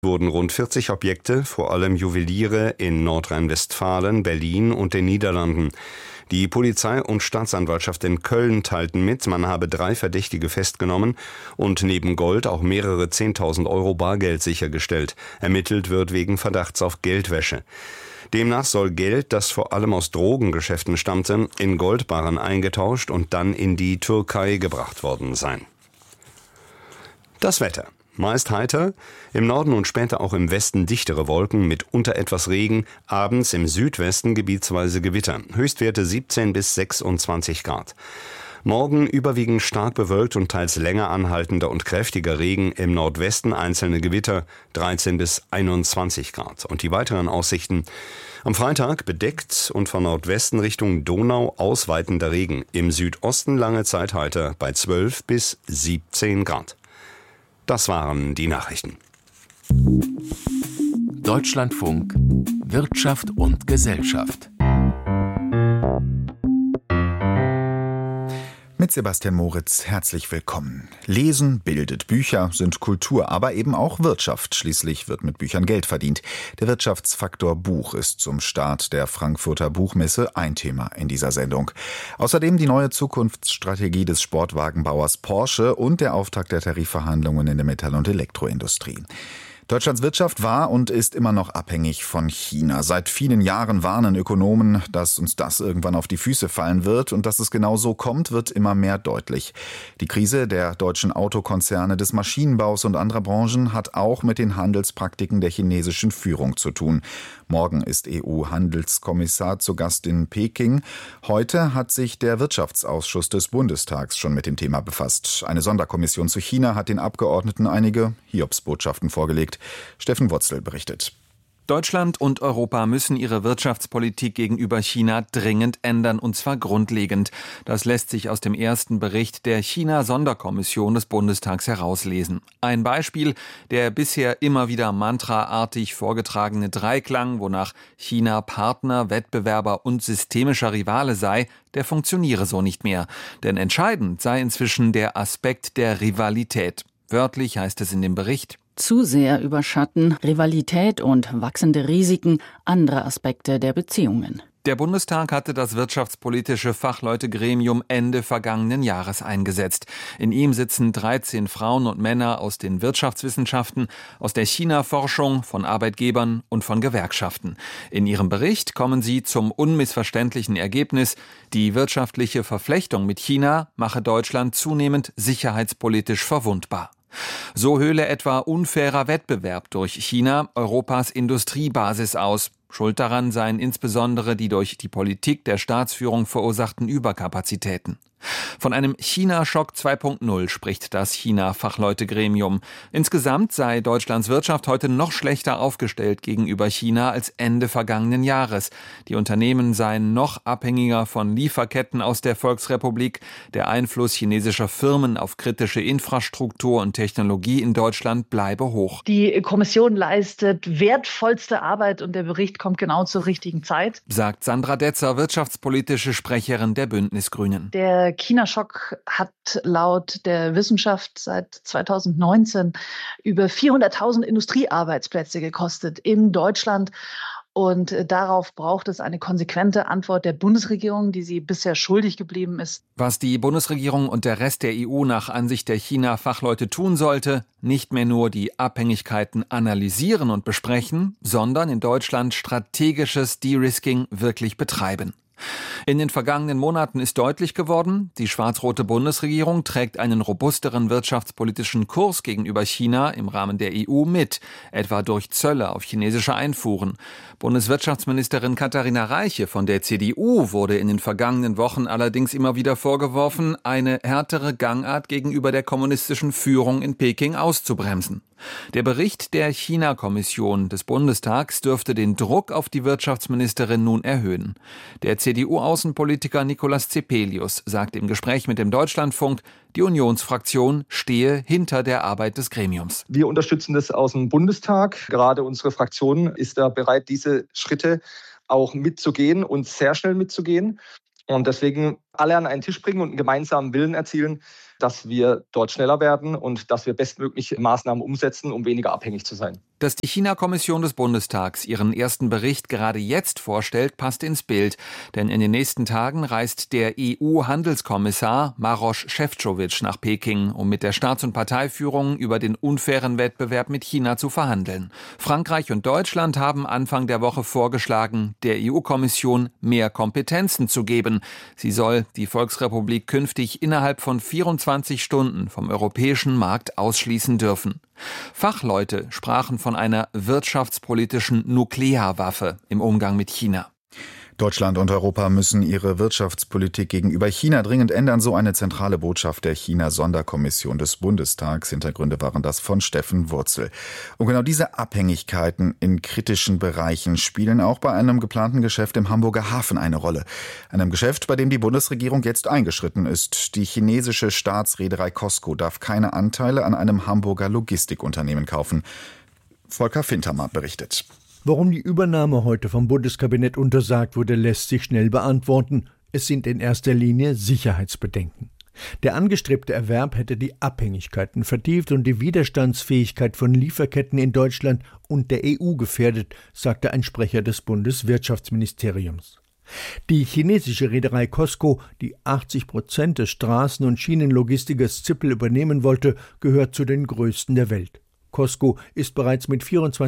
Wurden rund 40 Objekte, vor allem Juweliere in Nordrhein-Westfalen, Berlin und den Niederlanden. Die Polizei und Staatsanwaltschaft in Köln teilten mit, man habe 3 Verdächtige festgenommen und neben Gold auch mehrere 10.000 Euro Bargeld sichergestellt. Ermittelt wird wegen Verdachts auf Geldwäsche. Demnach soll Geld, das vor allem aus Drogengeschäften stammte, in Goldbarren eingetauscht und dann in die Türkei gebracht worden sein. Das Wetter. Meist heiter, im Norden und später auch im Westen dichtere Wolken, mitunter etwas Regen, abends im Südwesten gebietsweise Gewitter, Höchstwerte 17 bis 26 Grad. Morgen überwiegend stark bewölkt und teils länger anhaltender und kräftiger Regen, im Nordwesten einzelne Gewitter, 13 bis 21 Grad. Und die weiteren Aussichten: am Freitag bedeckt und von Nordwesten Richtung Donau ausweitender Regen, im Südosten lange Zeit heiter bei 12 bis 17 Grad. Das waren die Nachrichten. Deutschlandfunk Wirtschaft und Gesellschaft. Mit Sebastian Moritz herzlich willkommen. Lesen bildet, Bücher sind Kultur, aber eben auch Wirtschaft. Schließlich wird mit Büchern Geld verdient. Der Wirtschaftsfaktor Buch ist zum Start der Frankfurter Buchmesse ein Thema in dieser Sendung. Außerdem die neue Zukunftsstrategie des Sportwagenbauers Porsche und der Auftakt der Tarifverhandlungen in der Metall- und Elektroindustrie. Deutschlands Wirtschaft war und ist immer noch abhängig von China. Seit vielen Jahren warnen Ökonomen, dass uns das irgendwann auf die Füße fallen wird. Und dass es genau so kommt, wird immer mehr deutlich. Die Krise der deutschen Autokonzerne, des Maschinenbaus und anderer Branchen hat auch mit den Handelspraktiken der chinesischen Führung zu tun. Morgen ist EU-Handelskommissar zu Gast in Peking. Heute hat sich der Wirtschaftsausschuss des Bundestags schon mit dem Thema befasst. Eine Sonderkommission zu China hat den Abgeordneten einige Hiobsbotschaften vorgelegt. Steffen Wurzel berichtet. Deutschland und Europa müssen ihre Wirtschaftspolitik gegenüber China dringend ändern, und zwar grundlegend. Das lässt sich aus dem ersten Bericht der China-Sonderkommission des Bundestags herauslesen. Ein Beispiel: der bisher immer wieder mantraartig vorgetragene Dreiklang, wonach China Partner, Wettbewerber und systemischer Rivale sei, der funktioniere so nicht mehr. Denn entscheidend sei inzwischen der Aspekt der Rivalität. Wörtlich heißt es in dem Bericht: Zu sehr überschatten Rivalität und wachsende Risiken andere Aspekte der Beziehungen. Der Bundestag hatte das wirtschaftspolitische Fachleutegremium Ende vergangenen Jahres eingesetzt. In ihm sitzen 13 Frauen und Männer aus den Wirtschaftswissenschaften, aus der China-Forschung, von Arbeitgebern und von Gewerkschaften. In ihrem Bericht kommen sie zum unmissverständlichen Ergebnis: die wirtschaftliche Verflechtung mit China mache Deutschland zunehmend sicherheitspolitisch verwundbar. So höhle etwa unfairer Wettbewerb durch China Europas Industriebasis aus. Schuld daran seien insbesondere die durch die Politik der Staatsführung verursachten Überkapazitäten. Von einem China-Schock 2.0 spricht das China-Fachleutegremium. Insgesamt sei Deutschlands Wirtschaft heute noch schlechter aufgestellt gegenüber China als Ende vergangenen Jahres. Die Unternehmen seien noch abhängiger von Lieferketten aus der Volksrepublik. Der Einfluss chinesischer Firmen auf kritische Infrastruktur und Technologie in Deutschland bleibe hoch. Die Kommission leistet wertvollste Arbeit und der Bericht kommt genau zur richtigen Zeit, sagt Sandra Detzer, wirtschaftspolitische Sprecherin der Bündnisgrünen. Der China-Schock hat laut der Wissenschaft seit 2019 über 400.000 Industriearbeitsplätze gekostet in Deutschland. Und darauf braucht es eine konsequente Antwort der Bundesregierung, die sie bisher schuldig geblieben ist. Was die Bundesregierung und der Rest der EU nach Ansicht der China-Fachleute tun sollte: nicht mehr nur die Abhängigkeiten analysieren und besprechen, sondern in Deutschland strategisches De-Risking wirklich betreiben. In den vergangenen Monaten ist deutlich geworden, die schwarz-rote Bundesregierung trägt einen robusteren wirtschaftspolitischen Kurs gegenüber China im Rahmen der EU mit, etwa durch Zölle auf chinesische Einfuhren. Bundeswirtschaftsministerin Katharina Reiche von der CDU wurde in den vergangenen Wochen allerdings immer wieder vorgeworfen, eine härtere Gangart gegenüber der kommunistischen Führung in Peking auszubremsen. Der Bericht der China-Kommission des Bundestags dürfte den Druck auf die Wirtschaftsministerin nun erhöhen. Der CDU-Außenpolitiker Nicolas Zepelius sagt im Gespräch mit dem Deutschlandfunk, die Unionsfraktion stehe hinter der Arbeit des Gremiums. Wir unterstützen das aus dem Bundestag. Gerade unsere Fraktion ist da bereit, diese Schritte auch mitzugehen und sehr schnell mitzugehen. Und deswegen alle an einen Tisch bringen und einen gemeinsamen Willen erzielen, dass wir dort schneller werden und dass wir bestmögliche Maßnahmen umsetzen, um weniger abhängig zu sein. Dass die China-Kommission des Bundestags ihren ersten Bericht gerade jetzt vorstellt, passt ins Bild. Denn in den nächsten Tagen reist der EU-Handelskommissar Maroš Šefčovič nach Peking, um mit der Staats- und Parteiführung über den unfairen Wettbewerb mit China zu verhandeln. Frankreich und Deutschland haben Anfang der Woche vorgeschlagen, der EU-Kommission mehr Kompetenzen zu geben. Sie soll die Volksrepublik künftig innerhalb von 24 Stunden vom europäischen Markt ausschließen dürfen. Fachleute sprachen von einer wirtschaftspolitischen Nuklearwaffe im Umgang mit China. Deutschland und Europa müssen ihre Wirtschaftspolitik gegenüber China dringend ändern, so eine zentrale Botschaft der China-Sonderkommission des Bundestags. Hintergründe waren das von Steffen Wurzel. Und genau diese Abhängigkeiten in kritischen Bereichen spielen auch bei einem geplanten Geschäft im Hamburger Hafen eine Rolle. Einem Geschäft, bei dem die Bundesregierung jetzt eingeschritten ist. Die chinesische Staatsreederei COSCO darf keine Anteile an einem Hamburger Logistikunternehmen kaufen. Volker Fintermer berichtet. Warum die Übernahme heute vom Bundeskabinett untersagt wurde, lässt sich schnell beantworten. Es sind in erster Linie Sicherheitsbedenken. Der angestrebte Erwerb hätte die Abhängigkeiten vertieft und die Widerstandsfähigkeit von Lieferketten in Deutschland und der EU gefährdet, sagte ein Sprecher des Bundeswirtschaftsministeriums. Die chinesische Reederei COSCO, die 80% des Straßen- und Schienenlogistikers Zippel übernehmen wollte, gehört zu den größten der Welt. COSCO ist bereits mit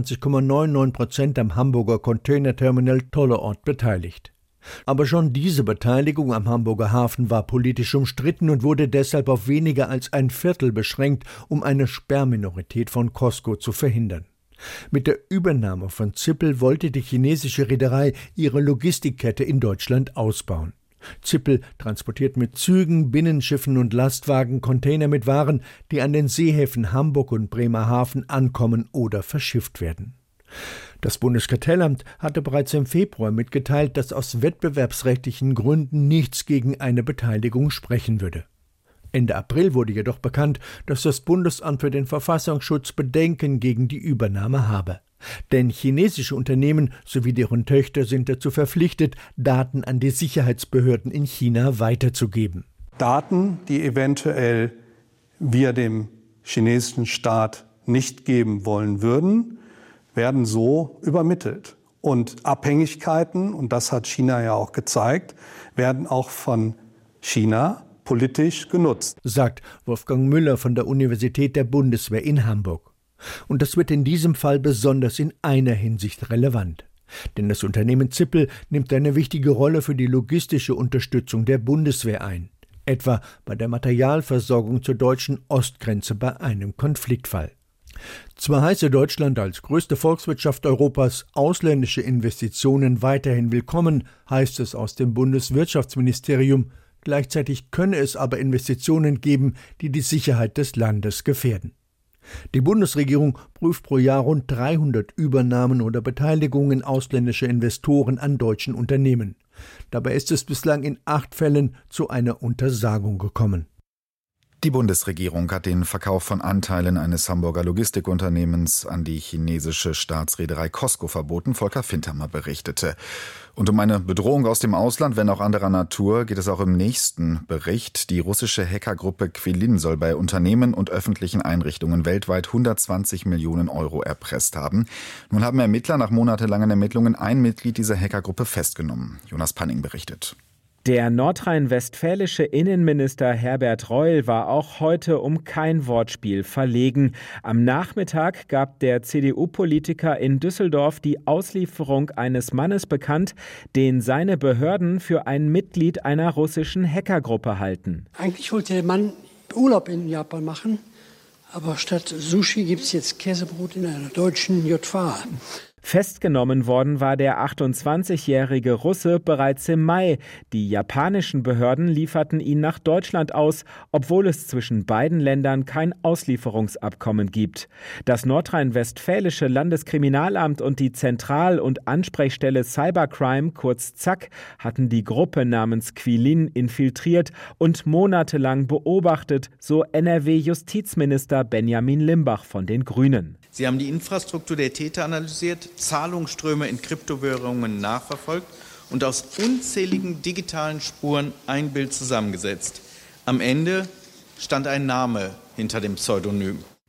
24,99% am Hamburger Containerterminal Tollerort beteiligt. Aber schon diese Beteiligung am Hamburger Hafen war politisch umstritten und wurde deshalb auf weniger als ein Viertel beschränkt, um eine Sperrminorität von COSCO zu verhindern. Mit der Übernahme von Zippel wollte die chinesische Reederei ihre Logistikkette in Deutschland ausbauen. Zippel transportiert mit Zügen, Binnenschiffen und Lastwagen Container mit Waren, die an den Seehäfen Hamburg und Bremerhaven ankommen oder verschifft werden. Das Bundeskartellamt hatte bereits im Februar mitgeteilt, dass aus wettbewerbsrechtlichen Gründen nichts gegen eine Beteiligung sprechen würde. Ende April wurde jedoch bekannt, dass das Bundesamt für den Verfassungsschutz Bedenken gegen die Übernahme habe. Denn chinesische Unternehmen sowie deren Töchter sind dazu verpflichtet, Daten an die Sicherheitsbehörden in China weiterzugeben. Daten, die eventuell wir dem chinesischen Staat nicht geben wollen würden, werden so übermittelt. Und Abhängigkeiten, und das hat China ja auch gezeigt, werden auch von China politisch genutzt, sagt Wolfgang Müller von der Universität der Bundeswehr in Hamburg. Und das wird in diesem Fall besonders in einer Hinsicht relevant. Denn das Unternehmen Zippel nimmt eine wichtige Rolle für die logistische Unterstützung der Bundeswehr ein. Etwa bei der Materialversorgung zur deutschen Ostgrenze bei einem Konfliktfall. Zwar heiße Deutschland als größte Volkswirtschaft Europas ausländische Investitionen weiterhin willkommen, heißt es aus dem Bundeswirtschaftsministerium. Gleichzeitig könne es aber Investitionen geben, die die Sicherheit des Landes gefährden. Die Bundesregierung prüft pro Jahr rund 300 Übernahmen oder Beteiligungen ausländischer Investoren an deutschen Unternehmen. Dabei ist es bislang in 8 Fällen zu einer Untersagung gekommen. Die Bundesregierung hat den Verkauf von Anteilen eines Hamburger Logistikunternehmens an die chinesische Staatsreederei COSCO verboten, Volker Fintermer berichtete. Und um eine Bedrohung aus dem Ausland, wenn auch anderer Natur, geht es auch im nächsten Bericht. Die russische Hackergruppe Quilin soll bei Unternehmen und öffentlichen Einrichtungen weltweit 120 Millionen Euro erpresst haben. Nun haben Ermittler nach monatelangen Ermittlungen ein Mitglied dieser Hackergruppe festgenommen. Jonas Panning berichtet. Der nordrhein-westfälische Innenminister Herbert Reul war auch heute um kein Wortspiel verlegen. Am Nachmittag gab der CDU-Politiker in Düsseldorf die Auslieferung eines Mannes bekannt, den seine Behörden für ein Mitglied einer russischen Hackergruppe halten. Eigentlich wollte der Mann Urlaub in Japan machen, aber statt Sushi gibt es jetzt Käsebrot in einer deutschen JVA. Festgenommen worden war der 28-jährige Russe bereits im Mai. Die japanischen Behörden lieferten ihn nach Deutschland aus, obwohl es zwischen beiden Ländern kein Auslieferungsabkommen gibt. Das nordrhein-westfälische Landeskriminalamt und die Zentral- und Ansprechstelle Cybercrime, kurz ZAK, hatten die Gruppe namens Quilin infiltriert und monatelang beobachtet, so NRW-Justizminister Benjamin Limbach von den Grünen. Sie haben die Infrastruktur der Täter analysiert, Zahlungsströme in Kryptowährungen nachverfolgt und aus unzähligen digitalen Spuren ein Bild zusammengesetzt. Am Ende stand ein Name hinter dem Pseudonym.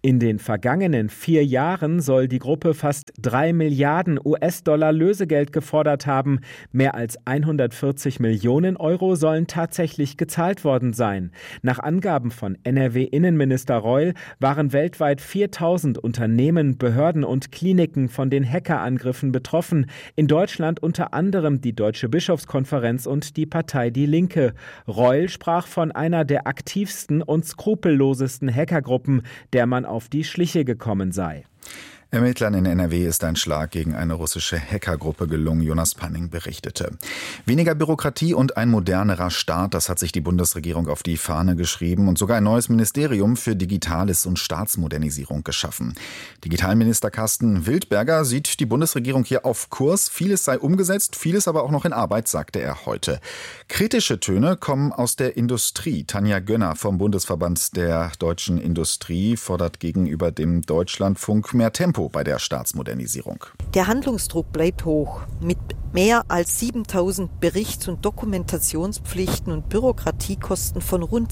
In den vergangenen 4 Jahren soll die Gruppe fast 3 Milliarden US-Dollar Lösegeld gefordert haben. Mehr als 140 Millionen Euro sollen tatsächlich gezahlt worden sein. Nach Angaben von NRW-Innenminister Reul waren weltweit 4000 Unternehmen, Behörden und Kliniken von den Hackerangriffen betroffen. In Deutschland unter anderem die Deutsche Bischofskonferenz und die Partei Die Linke. Reul sprach von einer der aktivsten und skrupellosesten Hackergruppen, der man auf die Schliche gekommen sei. Ermittlern in NRW ist ein Schlag gegen eine russische Hackergruppe gelungen, Jonas Panning berichtete. Weniger Bürokratie und ein modernerer Staat, das hat sich die Bundesregierung auf die Fahne geschrieben und sogar ein neues Ministerium für Digitales und Staatsmodernisierung geschaffen. Digitalminister Carsten Wildberger sieht die Bundesregierung hier auf Kurs. Vieles sei umgesetzt, vieles aber auch noch in Arbeit, sagte er heute. Kritische Töne kommen aus der Industrie. Tanja Gönner vom Bundesverband der deutschen Industrie fordert gegenüber dem Deutschlandfunk mehr Tempo bei der Staatsmodernisierung. Der Handlungsdruck bleibt hoch. Mit mehr als 7000 Berichts- und Dokumentationspflichten und Bürokratiekosten von rund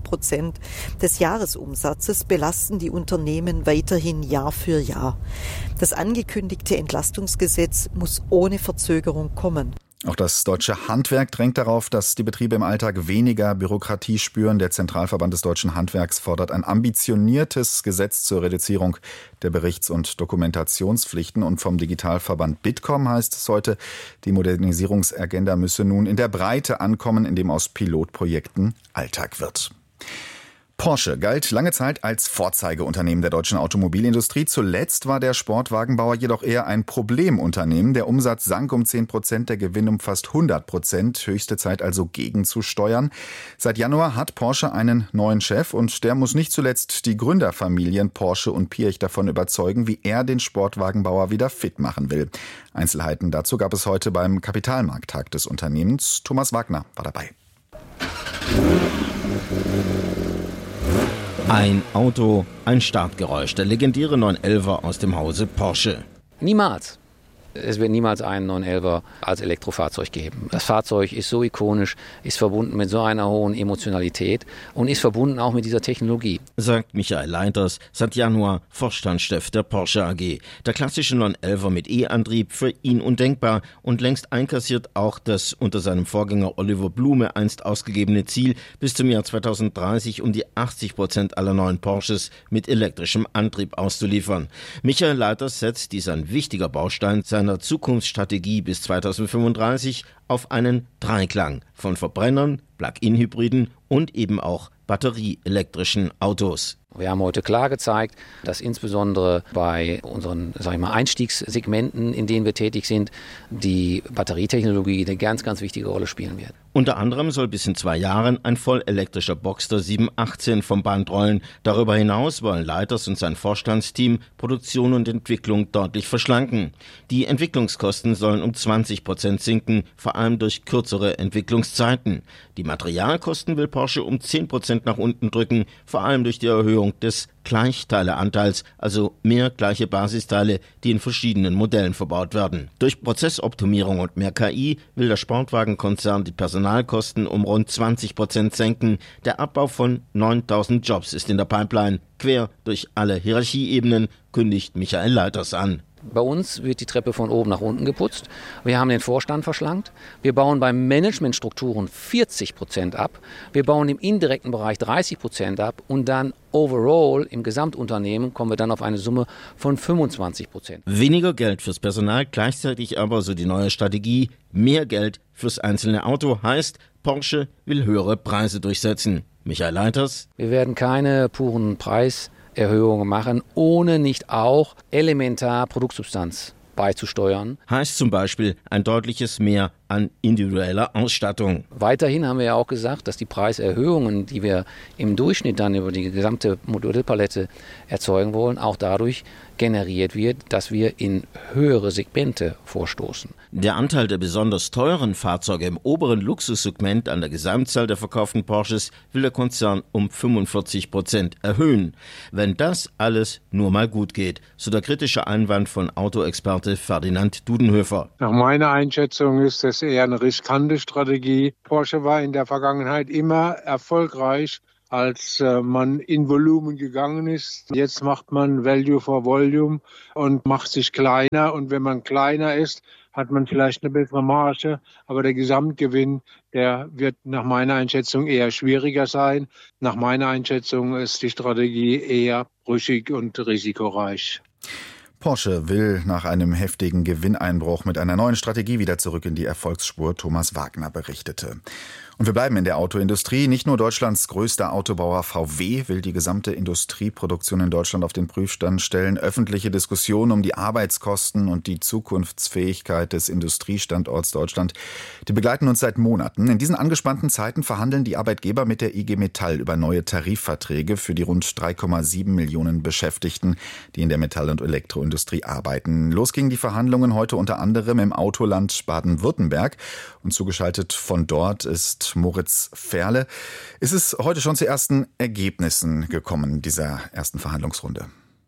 7% des Jahresumsatzes belasten die Unternehmen weiterhin Jahr für Jahr. Das angekündigte Entlastungsgesetz muss ohne Verzögerung kommen. Auch das deutsche Handwerk drängt darauf, dass die Betriebe im Alltag weniger Bürokratie spüren. Der Zentralverband des deutschen Handwerks fordert ein ambitioniertes Gesetz zur Reduzierung der Berichts- und Dokumentationspflichten. Und vom Digitalverband Bitkom heißt es heute, die Modernisierungsagenda müsse nun in der Breite ankommen, indem aus Pilotprojekten Alltag wird. Porsche galt lange Zeit als Vorzeigeunternehmen der deutschen Automobilindustrie. Zuletzt war der Sportwagenbauer jedoch eher ein Problemunternehmen. Der Umsatz sank um 10%, der Gewinn um fast 100%. Höchste Zeit also gegenzusteuern. Seit Januar hat Porsche einen neuen Chef und der muss nicht zuletzt die Gründerfamilien Porsche und Piëch davon überzeugen, wie er den Sportwagenbauer wieder fit machen will. Einzelheiten dazu gab es heute beim Kapitalmarkttag des Unternehmens. Thomas Wagner war dabei. Ein Auto, ein Startgeräusch, der legendäre 911er aus dem Hause Porsche. Niemals. Es wird niemals einen 911er als Elektrofahrzeug geben. Das Fahrzeug ist so ikonisch, ist verbunden mit so einer hohen Emotionalität und ist verbunden auch mit dieser Technologie. Sagt Michael Leiters, seit Januar Vorstandschef der Porsche AG. Der klassische 911er mit E-Antrieb für ihn undenkbar und längst einkassiert auch das unter seinem Vorgänger Oliver Blume einst ausgegebene Ziel, bis zum Jahr 2030 um die 80% aller neuen Porsches mit elektrischem Antrieb auszuliefern. Michael Leiters setzt, dies ein wichtiger Baustein seiner Zukunftsstrategie bis 2035, auf einen Dreiklang von Verbrennern, Plug-in-Hybriden und eben auch batterieelektrischen Autos. Wir haben heute klar gezeigt, dass insbesondere bei unseren, Einstiegssegmenten, in denen wir tätig sind, die Batterietechnologie eine ganz, ganz wichtige Rolle spielen wird. Unter anderem soll bis in 2 Jahren ein vollelektrischer Boxster 718 vom Band rollen. Darüber hinaus wollen Leiters und sein Vorstandsteam Produktion und Entwicklung deutlich verschlanken. Die Entwicklungskosten sollen um 20% sinken, vor allem durch kürzere Entwicklungszeiten. Die Materialkosten will Porsche um 10% nach unten drücken, vor allem durch die Erhöhung des Gleichteileanteils, also mehr gleiche Basisteile, die in verschiedenen Modellen verbaut werden. Durch Prozessoptimierung und mehr KI will der Sportwagenkonzern die Personalkosten um rund 20% senken. Der Abbau von 9000 Jobs ist in der Pipeline. Quer durch alle Hierarchieebenen, kündigt Michael Leiters an. Bei uns wird die Treppe von oben nach unten geputzt. Wir haben den Vorstand verschlankt. Wir bauen bei Managementstrukturen 40% ab. Wir bauen im indirekten Bereich 30% ab. Und dann overall im Gesamtunternehmen kommen wir dann auf eine Summe von 25%. Weniger Geld fürs Personal, gleichzeitig aber, so die neue Strategie, mehr Geld fürs einzelne Auto heißt, Porsche will höhere Preise durchsetzen. Michael Leiters. Wir werden keine puren Preiserhöhungen machen, ohne nicht auch elementar Produktsubstanz beizusteuern. Heißt zum Beispiel ein deutliches Mehr an individueller Ausstattung. Weiterhin haben wir ja auch gesagt, dass die Preiserhöhungen, die wir im Durchschnitt dann über die gesamte Modellpalette erzeugen wollen, auch dadurch generiert wird, dass wir in höhere Segmente vorstoßen. Der Anteil der besonders teuren Fahrzeuge im oberen Luxussegment an der Gesamtzahl der verkauften Porsches will der Konzern um 45% erhöhen. Wenn das alles nur mal gut geht, so der kritische Einwand von Autoexperte Ferdinand Dudenhöfer. Nach meiner Einschätzung ist das eher eine riskante Strategie. Porsche war in der Vergangenheit immer erfolgreich als man in Volumen gegangen ist. Jetzt macht man Value for Volume und macht sich kleiner. Und wenn man kleiner ist, hat man vielleicht eine bessere Marge. Aber der Gesamtgewinn, der wird nach meiner Einschätzung eher schwieriger sein. Nach meiner Einschätzung ist die Strategie eher brüchig und risikoreich. Porsche will nach einem heftigen Gewinneinbruch mit einer neuen Strategie wieder zurück in die Erfolgsspur, Thomas Wagner berichtete. Und wir bleiben in der Autoindustrie. Nicht nur Deutschlands größter Autobauer VW will die gesamte Industrieproduktion in Deutschland auf den Prüfstand stellen. Öffentliche Diskussionen um die Arbeitskosten und die Zukunftsfähigkeit des Industriestandorts Deutschland, die begleiten uns seit Monaten. In diesen angespannten Zeiten verhandeln die Arbeitgeber mit der IG Metall über neue Tarifverträge für die rund 3,7 Millionen Beschäftigten, die in der Metall- und Elektroindustrie arbeiten. Los gingen die Verhandlungen heute unter anderem im Autoland Baden-Württemberg. Und zugeschaltet von dort ist Moritz Ferle. Ist es heute schon zu ersten Ergebnissen gekommen, dieser ersten Verhandlungsrunde?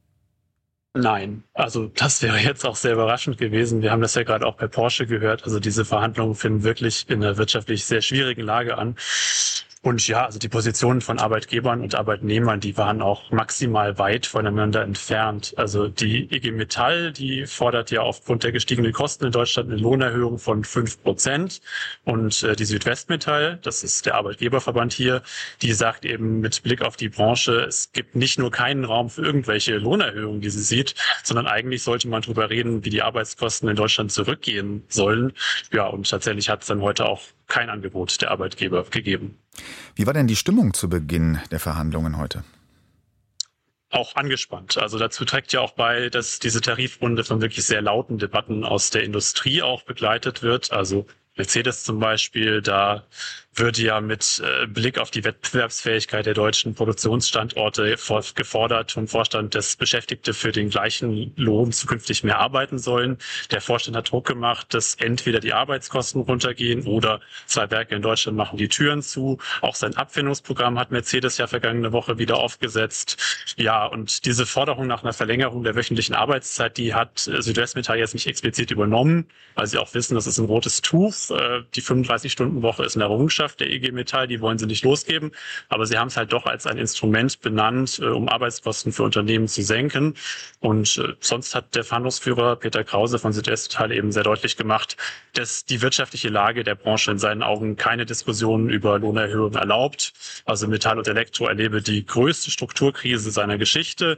Nein, also das wäre jetzt auch sehr überraschend gewesen. Wir haben das ja gerade auch bei Porsche gehört. Also diese Verhandlungen finden wirklich in einer wirtschaftlich sehr schwierigen Lage an. Und ja, also die Positionen von Arbeitgebern und Arbeitnehmern, die waren auch maximal weit voneinander entfernt. Also die IG Metall, die fordert ja aufgrund der gestiegenen Kosten in Deutschland eine Lohnerhöhung von 5%. Und die Südwestmetall, das ist der Arbeitgeberverband hier, die sagt eben mit Blick auf die Branche, es gibt nicht nur keinen Raum für irgendwelche Lohnerhöhungen, die sie sieht, sondern eigentlich sollte man darüber reden, wie die Arbeitskosten in Deutschland zurückgehen sollen. Ja, und tatsächlich hat es dann heute auch kein Angebot der Arbeitgeber gegeben. Wie war denn die Stimmung zu Beginn der Verhandlungen heute? Auch angespannt. Also dazu trägt ja auch bei, dass diese Tarifrunde von wirklich sehr lauten Debatten aus der Industrie auch begleitet wird. Also Mercedes zum Beispiel, da würde ja mit Blick auf die Wettbewerbsfähigkeit der deutschen Produktionsstandorte gefordert vom Vorstand, dass Beschäftigte für den gleichen Lohn zukünftig mehr arbeiten sollen. Der Vorstand hat Druck gemacht, dass entweder die Arbeitskosten runtergehen oder 2 Werke in Deutschland machen die Türen zu. Auch sein Abfindungsprogramm hat Mercedes ja vergangene Woche wieder aufgesetzt. Ja, und diese Forderung nach einer Verlängerung der wöchentlichen Arbeitszeit, die hat Südwestmetall jetzt nicht explizit übernommen, weil sie auch wissen, das ist ein rotes Tuch. Die 35-Stunden-Woche ist eine Errungenschaft der IG Metall, die wollen sie nicht losgeben, aber sie haben es halt doch als ein Instrument benannt, um Arbeitskosten für Unternehmen zu senken. Und sonst hat der Verhandlungsführer Peter Krause von Südwestmetall eben sehr deutlich gemacht, dass die wirtschaftliche Lage der Branche in seinen Augen keine Diskussionen über Lohnerhöhungen erlaubt. Also Metall und Elektro erlebe die größte Strukturkrise seiner Geschichte.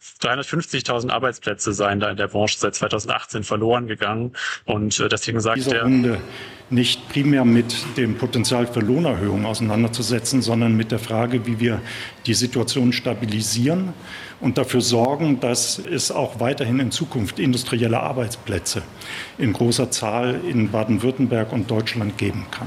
350.000 Arbeitsplätze seien da in der Branche seit 2018 verloren gegangen. Und deswegen sagt dieser Runde nicht primär mit dem Potenzial für Lohnerhöhungen auseinanderzusetzen, sondern mit der Frage, wie wir die Situation stabilisieren und dafür sorgen, dass es auch weiterhin in Zukunft industrielle Arbeitsplätze in großer Zahl in Baden-Württemberg und Deutschland geben kann.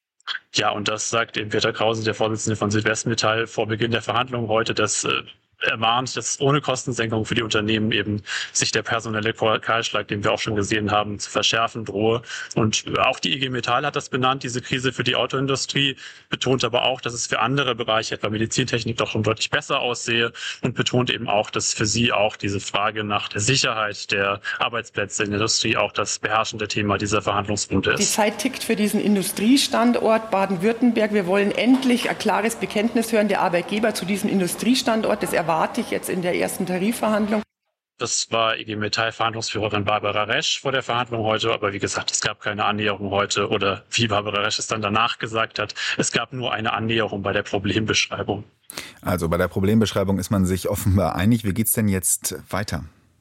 Ja, und das sagt eben Peter Krause, der Vorsitzende von Südwestmetall, vor Beginn der Verhandlungen heute, dass er warnt, dass ohne Kostensenkung für die Unternehmen eben sich der personelle Kahlschlag, den wir auch schon gesehen haben, zu verschärfen drohe. Und auch die IG Metall hat das benannt, diese Krise für die Autoindustrie, betont aber auch, dass es für andere Bereiche, etwa Medizintechnik, doch schon deutlich besser aussehe und betont eben auch, dass für sie auch diese Frage nach der Sicherheit der Arbeitsplätze in der Industrie auch das beherrschende Thema dieser Verhandlungsrunde ist. Die Zeit tickt für diesen Industriestandort Baden-Württemberg. Wir wollen endlich ein klares Bekenntnis hören der Arbeitgeber zu diesem Industriestandort. Das erwarte ich jetzt in der ersten Tarifverhandlung. Das war IG Metall-Verhandlungsführerin Barbara Resch vor der Verhandlung heute. Aber wie gesagt, es gab keine Annäherung heute. Oder wie Barbara Resch es dann danach gesagt hat, es gab nur eine Annäherung bei der Problembeschreibung. Also bei der Problembeschreibung ist man sich offenbar einig. Wie geht's denn jetzt weiter?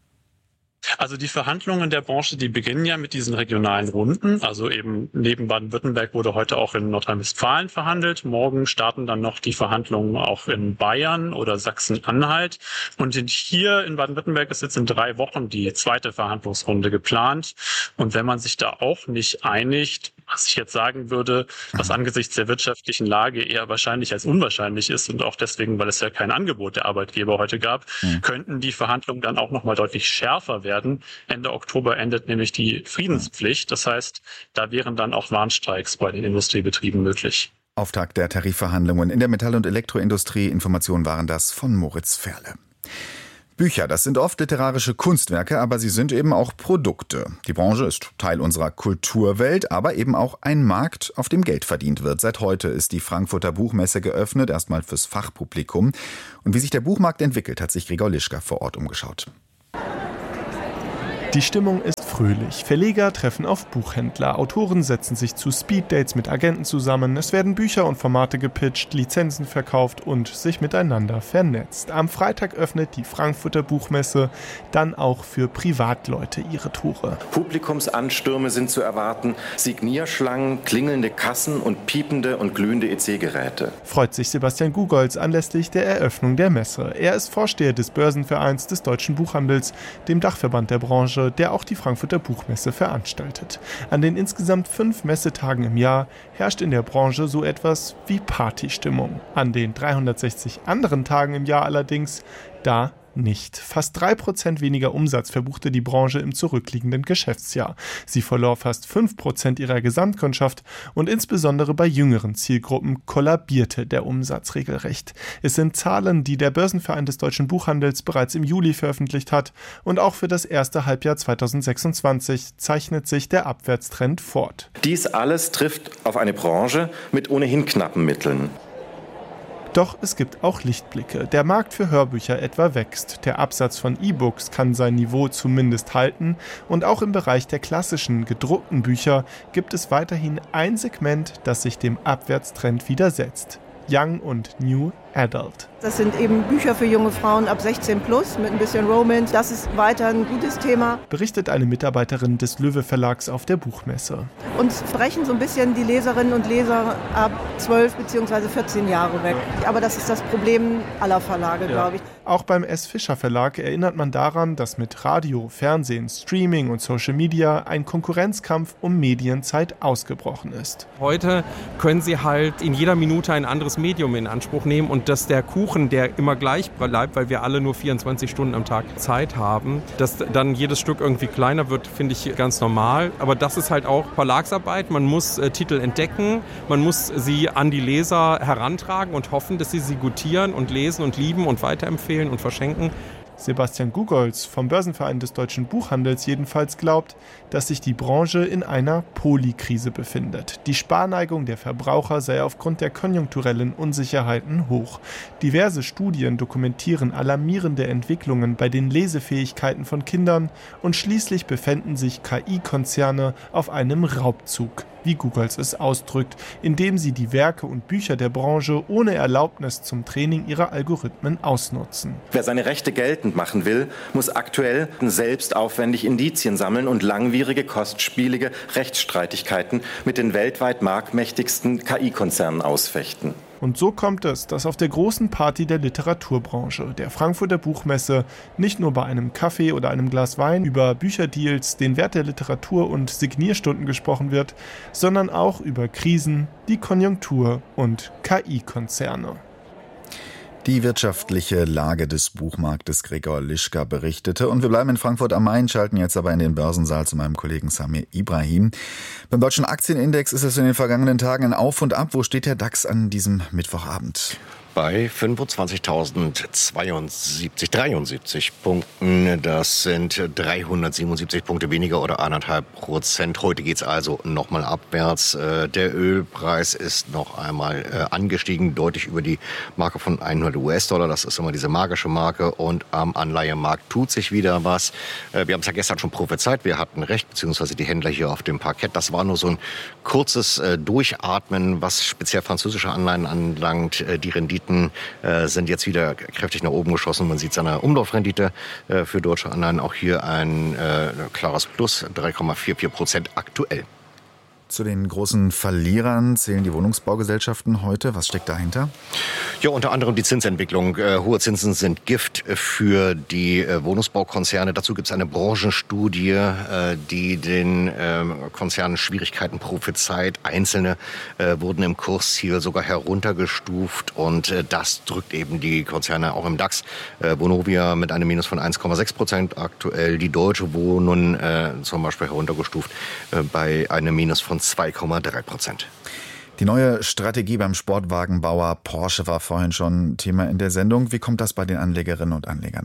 Also die Verhandlungen der Branche, die beginnen ja mit diesen regionalen Runden. Also eben neben Baden-Württemberg wurde heute auch in Nordrhein-Westfalen verhandelt. Morgen starten dann noch die Verhandlungen auch in Bayern oder Sachsen-Anhalt. Und hier in Baden-Württemberg ist jetzt in 3 Wochen die zweite Verhandlungsrunde geplant. Und wenn man sich da auch nicht einigt, was ich jetzt sagen würde, was angesichts der wirtschaftlichen Lage eher wahrscheinlich als unwahrscheinlich ist und auch deswegen, weil es ja kein Angebot der Arbeitgeber heute gab, könnten die Verhandlungen dann auch nochmal deutlich schärfer werden. Ende Oktober endet nämlich die Friedenspflicht. Das heißt, da wären dann auch Warnstreiks bei den Industriebetrieben möglich. Auftakt der Tarifverhandlungen in der Metall- und Elektroindustrie. Informationen waren das von Moritz Ferle. Bücher, das sind oft literarische Kunstwerke, aber sie sind eben auch Produkte. Die Branche ist Teil unserer Kulturwelt, aber eben auch ein Markt, auf dem Geld verdient wird. Seit heute ist die Frankfurter Buchmesse geöffnet, erstmal fürs Fachpublikum. Und wie sich der Buchmarkt entwickelt, hat sich Gregor Lischka vor Ort umgeschaut. Die Stimmung ist fröhlich. Verleger treffen auf Buchhändler. Autoren setzen sich zu Speeddates mit Agenten zusammen. Es werden Bücher und Formate gepitcht, Lizenzen verkauft und sich miteinander vernetzt. Am Freitag öffnet die Frankfurter Buchmesse dann auch für Privatleute ihre Tore. Publikumsanstürme sind zu erwarten, Signierschlangen, klingelnde Kassen und piepende und glühende EC-Geräte. Freut sich Sebastian Gugolz anlässlich der Eröffnung der Messe. Er ist Vorsteher des Börsenvereins des Deutschen Buchhandels, dem Dachverband der Branche, der auch die Frankfurter Buchmesse veranstaltet. An den insgesamt 5 Messetagen im Jahr herrscht in der Branche so etwas wie Partystimmung. An den 360 anderen Tagen im Jahr allerdings da nicht. Fast 3% weniger Umsatz verbuchte die Branche im zurückliegenden Geschäftsjahr. Sie verlor fast 5% ihrer Gesamtkundschaft und insbesondere bei jüngeren Zielgruppen kollabierte der Umsatz regelrecht. Es sind Zahlen, die der Börsenverein des Deutschen Buchhandels bereits im Juli veröffentlicht hat, und auch für das erste Halbjahr 2026 zeichnet sich der Abwärtstrend fort. Dies alles trifft auf eine Branche mit ohnehin knappen Mitteln. Doch es gibt auch Lichtblicke. Der Markt für Hörbücher etwa wächst. Der Absatz von E-Books kann sein Niveau zumindest halten. Und auch im Bereich der klassischen gedruckten Bücher gibt es weiterhin ein Segment, das sich dem Abwärtstrend widersetzt. Young und New Adult. Das sind eben Bücher für junge Frauen ab 16 plus mit ein bisschen Romance. Das ist weiter ein gutes Thema. Berichtet eine Mitarbeiterin des Löwe Verlags auf der Buchmesse. Uns sprechen so ein bisschen die Leserinnen und Leser ab 12 bzw. 14 Jahre weg. Aber das ist das Problem aller Verlage, glaube ich. Auch beim S. Fischer Verlag erinnert man daran, dass mit Radio, Fernsehen, Streaming und Social Media ein Konkurrenzkampf um Medienzeit ausgebrochen ist. Heute können Sie halt in jeder Minute ein anderes Medium in Anspruch nehmen und dass der Kuchen, der immer gleich bleibt, weil wir alle nur 24 Stunden am Tag Zeit haben, dass dann jedes Stück irgendwie kleiner wird, finde ich ganz normal. Aber das ist halt auch Verlagsarbeit. Man muss Titel entdecken, man muss sie an die Leser herantragen und hoffen, dass sie gutieren und lesen und lieben und weiterempfehlen und verschenken. Sebastian Gugolz vom Börsenverein des Deutschen Buchhandels jedenfalls glaubt, dass sich die Branche in einer Polykrise befindet. Die Sparneigung der Verbraucher sei aufgrund der konjunkturellen Unsicherheiten hoch. Diverse Studien dokumentieren alarmierende Entwicklungen bei den Lesefähigkeiten von Kindern und schließlich befänden sich KI-Konzerne auf einem Raubzug, wie Gugolz es ausdrückt, indem sie die Werke und Bücher der Branche ohne Erlaubnis zum Training ihrer Algorithmen ausnutzen. Wer seine Rechte geltend machen will, muss aktuell selbst aufwendig Indizien sammeln und langwierige, kostspielige Rechtsstreitigkeiten mit den weltweit marktmächtigsten KI-Konzernen ausfechten. Und so kommt es, dass auf der großen Party der Literaturbranche, der Frankfurter Buchmesse, nicht nur bei einem Kaffee oder einem Glas Wein über Bücherdeals, den Wert der Literatur und Signierstunden gesprochen wird, sondern auch über Krisen, die Konjunktur und KI-Konzerne. Die wirtschaftliche Lage des Buchmarktes Gregor Lischka berichtete. Und wir bleiben in Frankfurt am Main, schalten jetzt aber in den Börsensaal zu meinem Kollegen Samir Ibrahim. Beim Deutschen Aktienindex ist es in den vergangenen Tagen ein Auf und Ab. Wo steht der DAX an diesem Mittwochabend? Bei 25.073 Punkten. Das sind 377 Punkte weniger oder 1,5%. Heute geht es also nochmal abwärts. Der Ölpreis ist noch einmal angestiegen, deutlich über die Marke von 100 US-Dollar. Das ist immer diese magische Marke. Und am Anleihemarkt tut sich wieder was. Wir haben es ja gestern schon prophezeit. Wir hatten recht, beziehungsweise die Händler hier auf dem Parkett. Das war nur so ein kurzes Durchatmen, was speziell französische Anleihen anlangt. Die Renditen sind jetzt wieder kräftig nach oben geschossen. Man sieht seine Umlaufrendite für deutsche Anleihen auch hier ein klares Plus, 3,44% aktuell. Zu den großen Verlierern zählen die Wohnungsbaugesellschaften heute. Was steckt dahinter? Ja, unter anderem die Zinsentwicklung. Hohe Zinsen sind Gift für die Wohnungsbaukonzerne. Dazu gibt es eine Branchenstudie, die den Konzernen Schwierigkeiten prophezeit. Einzelne wurden im Kursziel sogar heruntergestuft und das drückt eben die Konzerne auch im DAX. Vonovia mit einem Minus von 1,6% aktuell. Die Deutsche Wohnen zum Beispiel heruntergestuft bei einem Minus von 2,3%. Die neue Strategie beim Sportwagenbauer Porsche war vorhin schon Thema in der Sendung. Wie kommt das bei den Anlegerinnen und Anlegern an?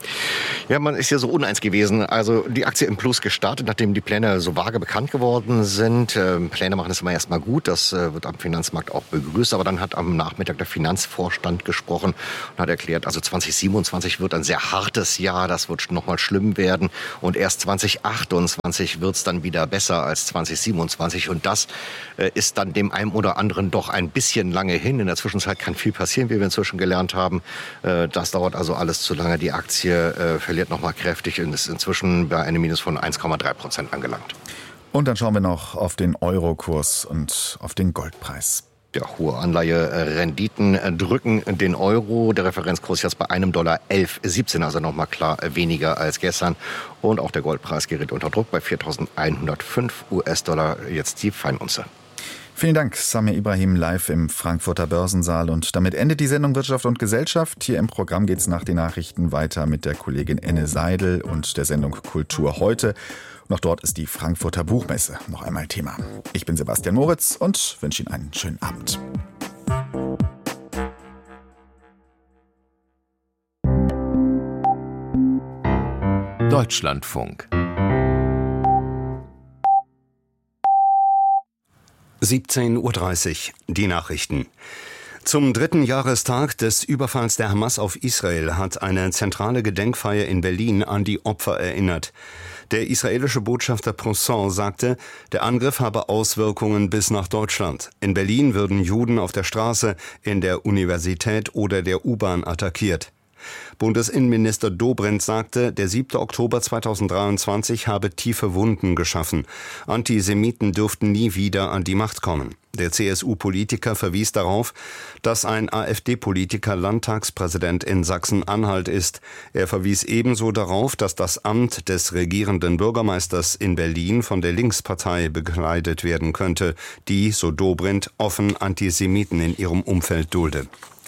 Ja, man ist ja so uneins gewesen. Also die Aktie im Plus gestartet, nachdem die Pläne so vage bekannt geworden sind. Pläne machen es immer erstmal gut, das wird am Finanzmarkt auch begrüßt. Aber dann hat am Nachmittag der Finanzvorstand gesprochen und hat erklärt, also 2027 wird ein sehr hartes Jahr, das wird nochmal schlimm werden. Und erst 2028 wird es dann wieder besser als 2027. Und das ist dann dem einen oder anderen doch ein bisschen lange hin. In der Zwischenzeit kann viel passieren, wie wir inzwischen gelernt haben. Das dauert also alles zu lange. Die Aktie verliert nochmal kräftig und ist inzwischen bei einem Minus von 1,3% angelangt. Und dann schauen wir noch auf den Eurokurs und auf den Goldpreis. Ja, hohe Anleiherenditen drücken den Euro. Der Referenzkurs jetzt bei $1,1117, also nochmal klar weniger als gestern. Und auch der Goldpreis gerät unter Druck bei 4.105 US-Dollar, jetzt die Feinunze. Vielen Dank, Samir Ibrahim, live im Frankfurter Börsensaal. Und damit endet die Sendung Wirtschaft und Gesellschaft. Hier im Programm geht es nach den Nachrichten weiter mit der Kollegin Enne Seidel und der Sendung Kultur heute. Und auch dort ist die Frankfurter Buchmesse noch einmal Thema. Ich bin Sebastian Moritz und wünsche Ihnen einen schönen Abend. Deutschlandfunk 17:30 Uhr, die Nachrichten. Zum 3. Jahrestag des Überfalls der Hamas auf Israel hat eine zentrale Gedenkfeier in Berlin an die Opfer erinnert. Der israelische Botschafter Poussin sagte, der Angriff habe Auswirkungen bis nach Deutschland. In Berlin würden Juden auf der Straße, in der Universität oder der U-Bahn attackiert. Bundesinnenminister Dobrindt sagte, der 7. Oktober 2023 habe tiefe Wunden geschaffen. Antisemiten dürften nie wieder an die Macht kommen. Der CSU-Politiker verwies darauf, dass ein AfD-Politiker Landtagspräsident in Sachsen-Anhalt ist. Er verwies ebenso darauf, dass das Amt des regierenden Bürgermeisters in Berlin von der Linkspartei bekleidet werden könnte, die, so Dobrindt, offen Antisemiten in ihrem Umfeld dulde.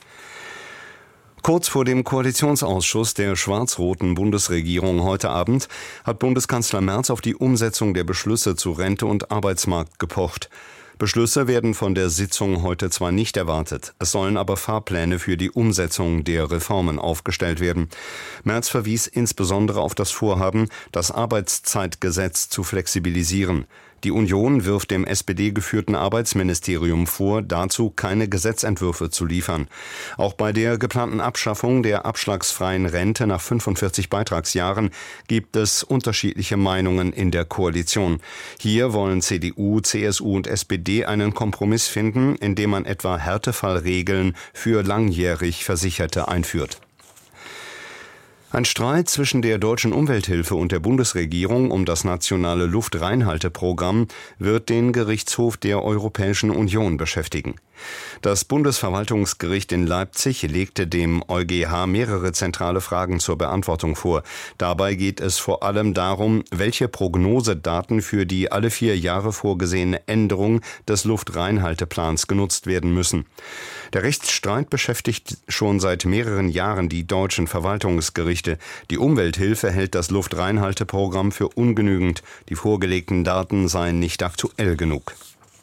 Kurz vor dem Koalitionsausschuss der schwarz-roten Bundesregierung heute Abend hat Bundeskanzler Merz auf die Umsetzung der Beschlüsse zu Rente und Arbeitsmarkt gepocht. Beschlüsse werden von der Sitzung heute zwar nicht erwartet, es sollen aber Fahrpläne für die Umsetzung der Reformen aufgestellt werden. Merz verwies insbesondere auf das Vorhaben, das Arbeitszeitgesetz zu flexibilisieren. Die Union wirft dem SPD-geführten Arbeitsministerium vor, dazu keine Gesetzentwürfe zu liefern. Auch bei der geplanten Abschaffung der abschlagsfreien Rente nach 45 Beitragsjahren gibt es unterschiedliche Meinungen in der Koalition. Hier wollen CDU, CSU und SPD einen Kompromiss finden, indem man etwa Härtefallregeln für langjährig Versicherte einführt. Ein Streit zwischen der Deutschen Umwelthilfe und der Bundesregierung um das nationale Luftreinhalteprogramm wird den Gerichtshof der Europäischen Union beschäftigen. Das Bundesverwaltungsgericht in Leipzig legte dem EuGH mehrere zentrale Fragen zur Beantwortung vor. Dabei geht es vor allem darum, welche Prognosedaten für die alle 4 Jahre vorgesehene Änderung des Luftreinhalteplans genutzt werden müssen. Der Rechtsstreit beschäftigt schon seit mehreren Jahren die deutschen Verwaltungsgerichte. Die Umwelthilfe hält das Luftreinhalteprogramm für ungenügend. Die vorgelegten Daten seien nicht aktuell genug.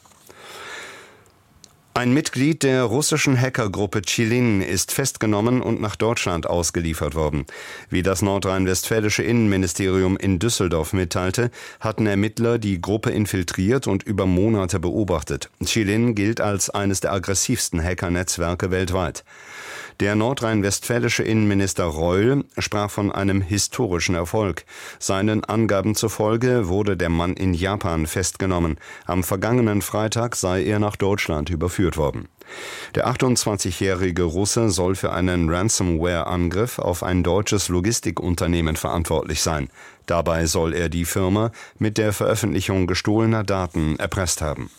Ein Mitglied der russischen Hackergruppe Chilin ist festgenommen und nach Deutschland ausgeliefert worden. Wie das nordrhein-westfälische Innenministerium in Düsseldorf mitteilte, hatten Ermittler die Gruppe infiltriert und über Monate beobachtet. Chilin gilt als eines der aggressivsten Hackernetzwerke weltweit. Der nordrhein-westfälische Innenminister Reul sprach von einem historischen Erfolg. Seinen Angaben zufolge wurde der Mann in Japan festgenommen. Am vergangenen Freitag sei er nach Deutschland überführt worden. Der 28-jährige Russe soll für einen Ransomware-Angriff auf ein deutsches Logistikunternehmen verantwortlich sein. Dabei soll er die Firma mit der Veröffentlichung gestohlener Daten erpresst haben.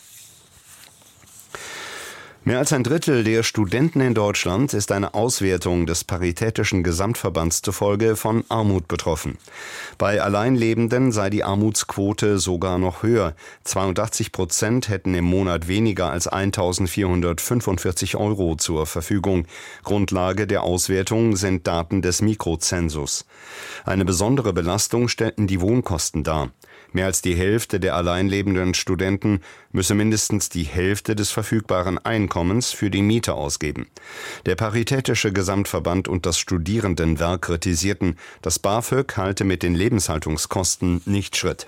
Mehr als ein Drittel der Studenten in Deutschland ist einer Auswertung des Paritätischen Gesamtverbands zufolge von Armut betroffen. Bei Alleinlebenden sei die Armutsquote sogar noch höher. 82% hätten im Monat weniger als 1.445 € zur Verfügung. Grundlage der Auswertung sind Daten des Mikrozensus. Eine besondere Belastung stellten die Wohnkosten dar. Mehr als die Hälfte der alleinlebenden Studenten müsse mindestens die Hälfte des verfügbaren Einkommens für die Miete ausgeben. Der Paritätische Gesamtverband und das Studierendenwerk kritisierten, das BAföG halte mit den Lebenshaltungskosten nicht Schritt.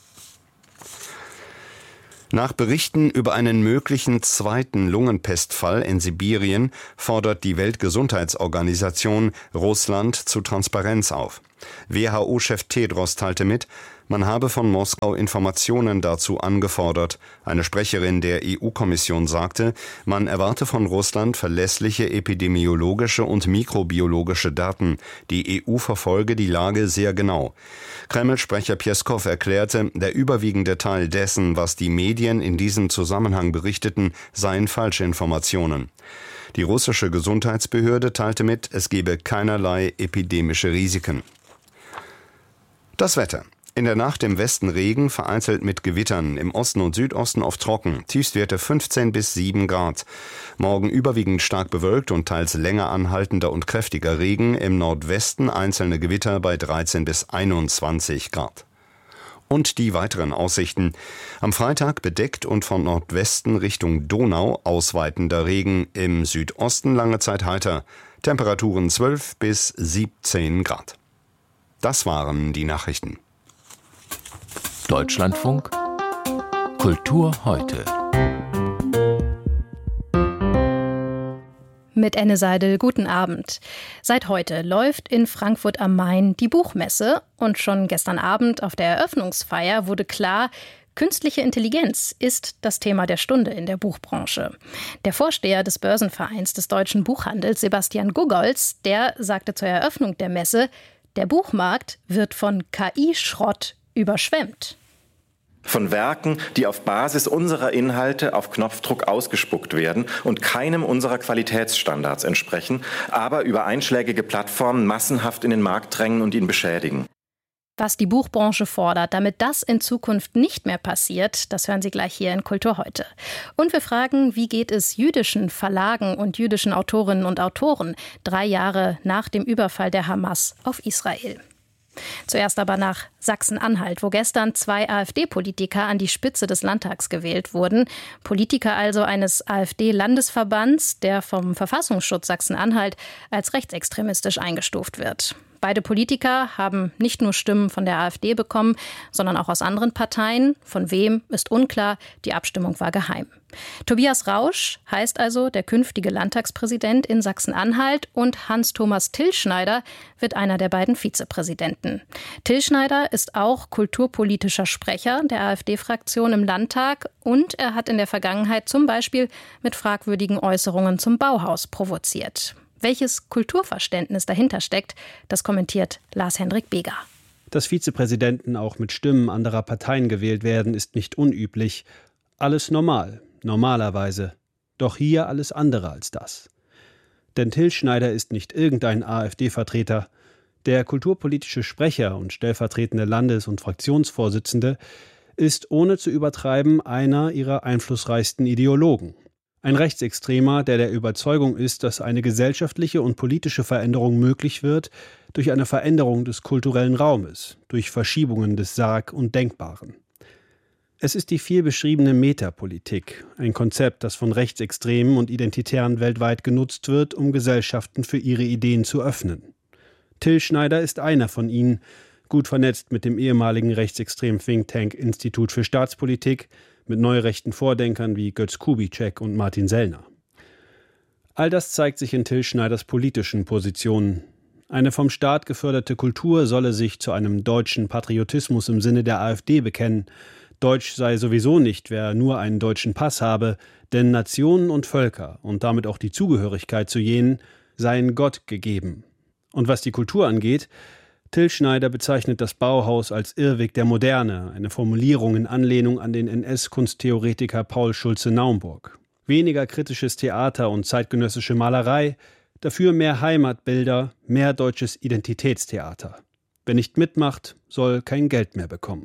Nach Berichten über einen möglichen zweiten Lungenpestfall in Sibirien fordert die Weltgesundheitsorganisation Russland zu Transparenz auf. WHO-Chef Tedros teilte mit, man habe von Moskau Informationen dazu angefordert. Eine Sprecherin der EU-Kommission sagte, man erwarte von Russland verlässliche epidemiologische und mikrobiologische Daten. Die EU verfolge die Lage sehr genau. Kreml-Sprecher Pjeskow erklärte, der überwiegende Teil dessen, was die Medien in diesem Zusammenhang berichteten, seien Falschinformationen. Die russische Gesundheitsbehörde teilte mit, es gebe keinerlei epidemische Risiken. Das Wetter. In der Nacht im Westen Regen, vereinzelt mit Gewittern, im Osten und Südosten oft trocken, Tiefstwerte 15 bis 7 Grad. Morgen überwiegend stark bewölkt und teils länger anhaltender und kräftiger Regen, im Nordwesten einzelne Gewitter bei 13 bis 21 Grad. Und die weiteren Aussichten. Am Freitag bedeckt und von Nordwesten Richtung Donau ausweitender Regen, im Südosten lange Zeit heiter, Temperaturen 12 bis 17 Grad. Das waren die Nachrichten. Deutschlandfunk Kultur heute. Mit Enne Seidel, guten Abend. Seit heute läuft in Frankfurt am Main die Buchmesse und schon gestern Abend auf der Eröffnungsfeier wurde klar, künstliche Intelligenz ist das Thema der Stunde in der Buchbranche. Der Vorsteher des Börsenvereins des deutschen Buchhandels, Sebastian Gugolz, der sagte zur Eröffnung der Messe, der Buchmarkt wird von KI-Schrott überschwemmt. Von Werken, die auf Basis unserer Inhalte auf Knopfdruck ausgespuckt werden und keinem unserer Qualitätsstandards entsprechen, aber über einschlägige Plattformen massenhaft in den Markt drängen und ihn beschädigen. Was die Buchbranche fordert, damit das in Zukunft nicht mehr passiert, das hören Sie gleich hier in Kultur heute. Und wir fragen, wie geht es jüdischen Verlagen und jüdischen Autorinnen und Autoren 3 Jahre nach dem Überfall der Hamas auf Israel? Zuerst aber nach Sachsen-Anhalt, wo gestern 2 AfD-Politiker an die Spitze des Landtags gewählt wurden. Politiker also eines AfD-Landesverbands, der vom Verfassungsschutz Sachsen-Anhalt als rechtsextremistisch eingestuft wird. Beide Politiker haben nicht nur Stimmen von der AfD bekommen, sondern auch aus anderen Parteien. Von wem, ist unklar. Die Abstimmung war geheim. Tobias Rausch heißt also der künftige Landtagspräsident in Sachsen-Anhalt und Hans-Thomas Tillschneider wird einer der beiden Vizepräsidenten. Tillschneider ist auch kulturpolitischer Sprecher der AfD-Fraktion im Landtag und er hat in der Vergangenheit zum Beispiel mit fragwürdigen Äußerungen zum Bauhaus provoziert. Welches Kulturverständnis dahinter steckt, das kommentiert Lars-Hendrik Beger. Dass Vizepräsidenten auch mit Stimmen anderer Parteien gewählt werden, ist nicht unüblich. Alles normal, normalerweise. Doch hier alles andere als das. Denn Tillschneider ist nicht irgendein AfD-Vertreter. Der kulturpolitische Sprecher und stellvertretende Landes- und Fraktionsvorsitzende ist ohne zu übertreiben einer ihrer einflussreichsten Ideologen. Ein Rechtsextremer, der Überzeugung ist, dass eine gesellschaftliche und politische Veränderung möglich wird durch eine Veränderung des kulturellen Raumes, durch Verschiebungen des Sarg und Denkbaren. Es ist die viel beschriebene Metapolitik, ein Konzept, das von Rechtsextremen und Identitären weltweit genutzt wird, um Gesellschaften für ihre Ideen zu öffnen. Tillschneider ist einer von ihnen, gut vernetzt mit dem ehemaligen rechtsextremen Think-Tank Institut für Staatspolitik, mit neurechten Vordenkern wie Götz Kubitschek und Martin Sellner. All das zeigt sich in Tillschneiders politischen Positionen. Eine vom Staat geförderte Kultur solle sich zu einem deutschen Patriotismus im Sinne der AfD bekennen. Deutsch sei sowieso nicht, wer nur einen deutschen Pass habe, denn Nationen und Völker und damit auch die Zugehörigkeit zu jenen seien Gott gegeben. Und was die Kultur angeht, Tillschneider bezeichnet das Bauhaus als Irrweg der Moderne, eine Formulierung in Anlehnung an den NS-Kunsttheoretiker Paul Schulze-Naumburg. Weniger kritisches Theater und zeitgenössische Malerei, dafür mehr Heimatbilder, mehr deutsches Identitätstheater. Wer nicht mitmacht, soll kein Geld mehr bekommen.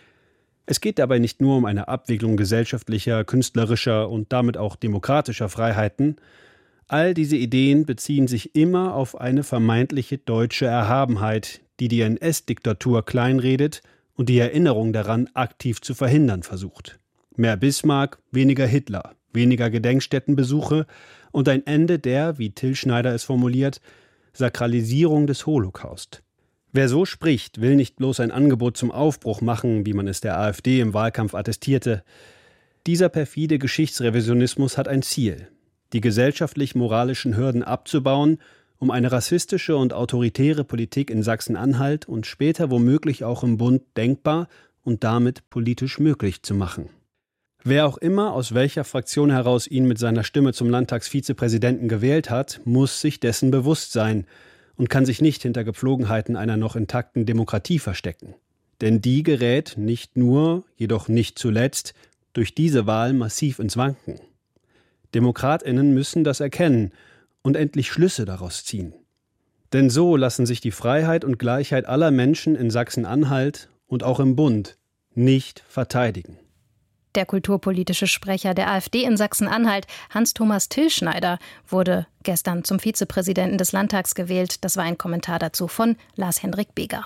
Es geht dabei nicht nur um eine Abwicklung gesellschaftlicher, künstlerischer und damit auch demokratischer Freiheiten. All diese Ideen beziehen sich immer auf eine vermeintliche deutsche Erhabenheit, die NS-Diktatur kleinredet und die Erinnerung daran aktiv zu verhindern versucht. Mehr Bismarck, weniger Hitler, weniger Gedenkstättenbesuche und ein Ende der, wie Till Schneider es formuliert, Sakralisierung des Holocaust. Wer so spricht, will nicht bloß ein Angebot zum Aufbruch machen, wie man es der AfD im Wahlkampf attestierte. Dieser perfide Geschichtsrevisionismus hat ein Ziel: die gesellschaftlich-moralischen Hürden abzubauen, um eine rassistische und autoritäre Politik in Sachsen-Anhalt und später womöglich auch im Bund denkbar und damit politisch möglich zu machen. Wer auch immer aus welcher Fraktion heraus ihn mit seiner Stimme zum Landtagsvizepräsidenten gewählt hat, muss sich dessen bewusst sein und kann sich nicht hinter Gepflogenheiten einer noch intakten Demokratie verstecken. Denn die gerät nicht nur, jedoch nicht zuletzt, durch diese Wahl massiv ins Wanken. DemokratInnen müssen das erkennen und endlich Schlüsse daraus ziehen. Denn so lassen sich die Freiheit und Gleichheit aller Menschen in Sachsen-Anhalt und auch im Bund nicht verteidigen. Der kulturpolitische Sprecher der AfD in Sachsen-Anhalt, Hans-Thomas Till Schneider, wurde gestern zum Vizepräsidenten des Landtags gewählt. Das war ein Kommentar dazu von Lars-Hendrik Beger.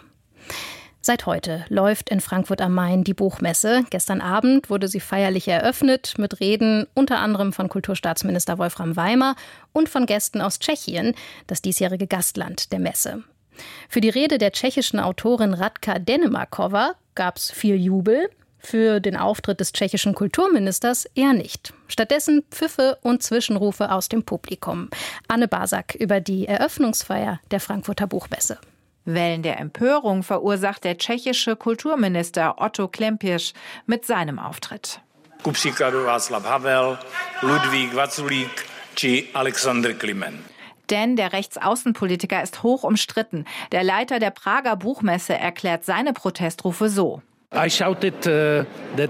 Seit heute läuft in Frankfurt am Main die Buchmesse. Gestern Abend wurde sie feierlich eröffnet mit Reden unter anderem von Kulturstaatsminister Wolfram Weimar und von Gästen aus Tschechien, das diesjährige Gastland der Messe. Für die Rede der tschechischen Autorin Radka Denemarkova gab es viel Jubel. Für den Auftritt des tschechischen Kulturministers eher nicht. Stattdessen Pfiffe und Zwischenrufe aus dem Publikum. Anne Basak über die Eröffnungsfeier der Frankfurter Buchmesse. Wellen der Empörung verursacht der tschechische Kulturminister Otto Klempisch mit seinem Auftritt. Ku příkladu Václav Havel, Ludvík Vaculík či Alexander Klimen. Denn der Rechtsaußenpolitiker ist hoch umstritten. Der Leiter der Prager Buchmesse erklärt seine Protestrufe so: Ich habe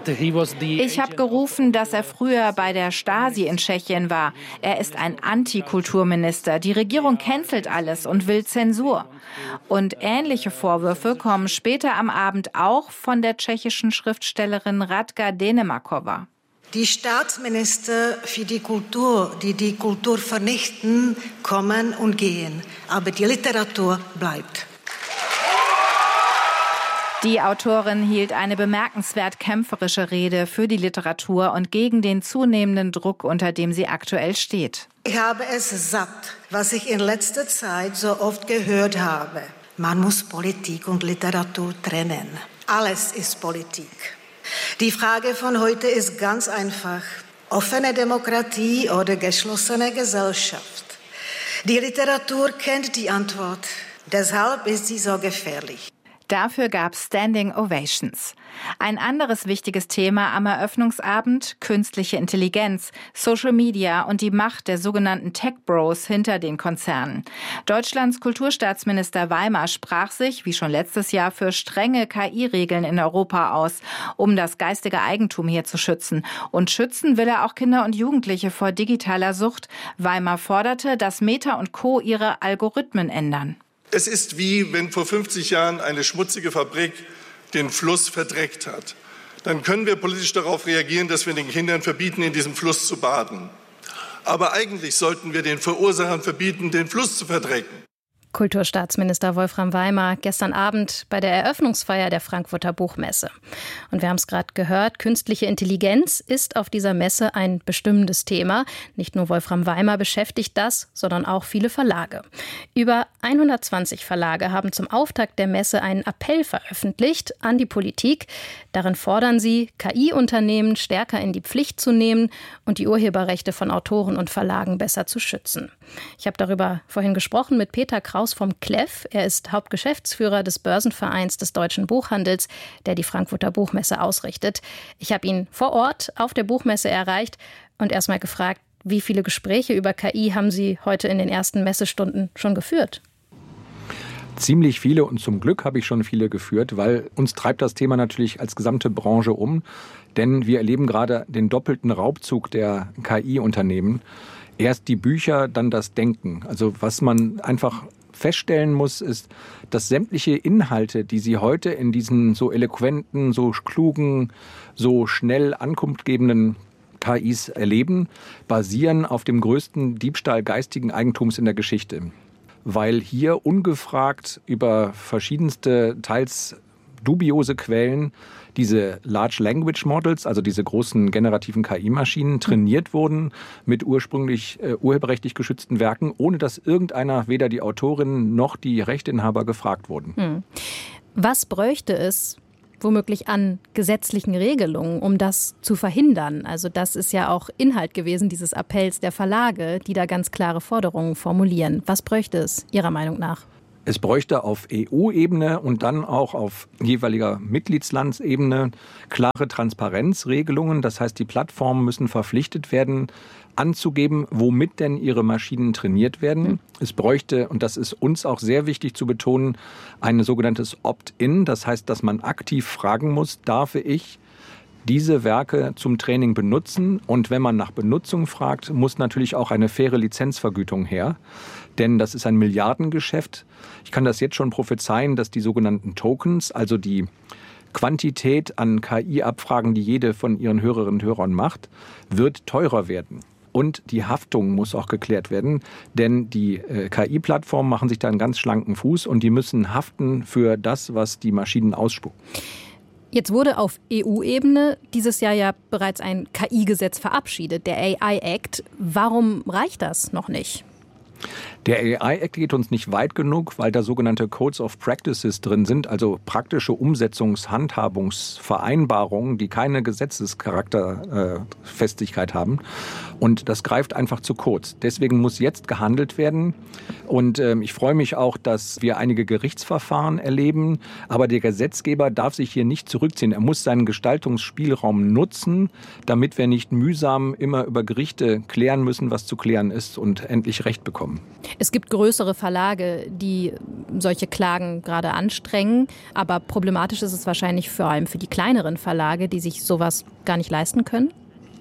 gerufen, dass er früher bei der Stasi in Tschechien war. Er ist ein Antikulturminister. Die Regierung cancelt alles und will Zensur. Und ähnliche Vorwürfe kommen später am Abend auch von der tschechischen Schriftstellerin Radka Denemarkova. Die Staatsminister für die Kultur, die die Kultur vernichten, kommen und gehen. Aber die Literatur bleibt. Die Autorin hielt eine bemerkenswert kämpferische Rede für die Literatur und gegen den zunehmenden Druck, unter dem sie aktuell steht. Ich habe es satt, was ich in letzter Zeit so oft gehört habe. Man muss Politik und Literatur trennen. Alles ist Politik. Die Frage von heute ist ganz einfach: offene Demokratie oder geschlossene Gesellschaft? Die Literatur kennt die Antwort. Deshalb ist sie so gefährlich. Dafür gab es Standing Ovations. Ein anderes wichtiges Thema am Eröffnungsabend: künstliche Intelligenz, Social Media und die Macht der sogenannten Tech-Bros hinter den Konzernen. Deutschlands Kulturstaatsminister Weimar sprach sich, wie schon letztes Jahr, für strenge KI-Regeln in Europa aus, um das geistige Eigentum hier zu schützen. Und schützen will er auch Kinder und Jugendliche vor digitaler Sucht. Weimar forderte, dass Meta und Co. ihre Algorithmen ändern. Es ist wie wenn vor 50 Jahren eine schmutzige Fabrik den Fluss verdreckt hat. Dann können wir politisch darauf reagieren, dass wir den Kindern verbieten, in diesem Fluss zu baden. Aber eigentlich sollten wir den Verursachern verbieten, den Fluss zu verdrecken. Kulturstaatsminister Wolfram Weimar gestern Abend bei der Eröffnungsfeier der Frankfurter Buchmesse. Und wir haben es gerade gehört, künstliche Intelligenz ist auf dieser Messe ein bestimmendes Thema. Nicht nur Wolfram Weimar beschäftigt das, sondern auch viele Verlage. Über 120 Verlage haben zum Auftakt der Messe einen Appell veröffentlicht an die Politik. Darin fordern sie, KI-Unternehmen stärker in die Pflicht zu nehmen und die Urheberrechte von Autoren und Verlagen besser zu schützen. Ich habe darüber vorhin gesprochen mit Peter Kraus vom KLEF. Er ist Hauptgeschäftsführer des Börsenvereins des Deutschen Buchhandels, der die Frankfurter Buchmesse ausrichtet. Ich habe ihn vor Ort auf der Buchmesse erreicht und erst mal gefragt, wie viele Gespräche über KI haben Sie heute in den ersten Messestunden schon geführt? Ziemlich viele, und zum Glück habe ich schon viele geführt, weil uns treibt das Thema natürlich als gesamte Branche um. Denn wir erleben gerade den doppelten Raubzug der KI-Unternehmen. Erst die Bücher, dann das Denken. Also was man einfach feststellen muss, ist, dass sämtliche Inhalte, die Sie heute in diesen so eloquenten, so klugen, so schnell ankunftgebenden KIs erleben, basieren auf dem größten Diebstahl geistigen Eigentums in der Geschichte. Weil hier ungefragt über verschiedenste, teils dubiose Quellen diese Large Language Models, also diese großen generativen KI-Maschinen, trainiert wurden mit ursprünglich urheberrechtlich geschützten Werken, ohne dass irgendeiner, weder die Autorinnen noch die Rechteinhaber, gefragt wurden. Was bräuchte es womöglich an gesetzlichen Regelungen, um das zu verhindern? Also das ist ja auch Inhalt gewesen dieses Appells der Verlage, die da ganz klare Forderungen formulieren. Was bräuchte es Ihrer Meinung nach? Es bräuchte auf EU-Ebene und dann auch auf jeweiliger Mitgliedslandsebene klare Transparenzregelungen. Das heißt, die Plattformen müssen verpflichtet werden, anzugeben, womit denn ihre Maschinen trainiert werden. Es bräuchte, und das ist uns auch sehr wichtig zu betonen, ein sogenanntes Opt-in. Das heißt, dass man aktiv fragen muss, darf ich diese Werke zum Training benutzen? Und wenn man nach Benutzung fragt, muss natürlich auch eine faire Lizenzvergütung her. Denn das ist ein Milliardengeschäft. Ich kann das jetzt schon prophezeien, dass die sogenannten Tokens, also die Quantität an KI-Abfragen, die jede von ihren Hörerinnen und Hörern macht, wird teurer werden. Und die Haftung muss auch geklärt werden, denn die KI-Plattformen machen sich da einen ganz schlanken Fuß und die müssen haften für das, was die Maschinen ausspucken. Jetzt wurde auf EU-Ebene dieses Jahr ja bereits ein KI-Gesetz verabschiedet, der AI Act. Warum reicht das noch nicht? Der AI Act geht uns nicht weit genug, weil da sogenannte Codes of Practices drin sind, also praktische Handhabungsvereinbarungen, die keine Gesetzescharakterfestigkeit haben. Und das greift einfach zu kurz. Deswegen muss jetzt gehandelt werden. Und ich freue mich auch, dass wir einige Gerichtsverfahren erleben. Aber der Gesetzgeber darf sich hier nicht zurückziehen. Er muss seinen Gestaltungsspielraum nutzen, damit wir nicht mühsam immer über Gerichte klären müssen, was zu klären ist, und endlich Recht bekommen. Es gibt größere Verlage, die solche Klagen gerade anstrengen. Aber problematisch ist es wahrscheinlich vor allem für die kleineren Verlage, die sich sowas gar nicht leisten können.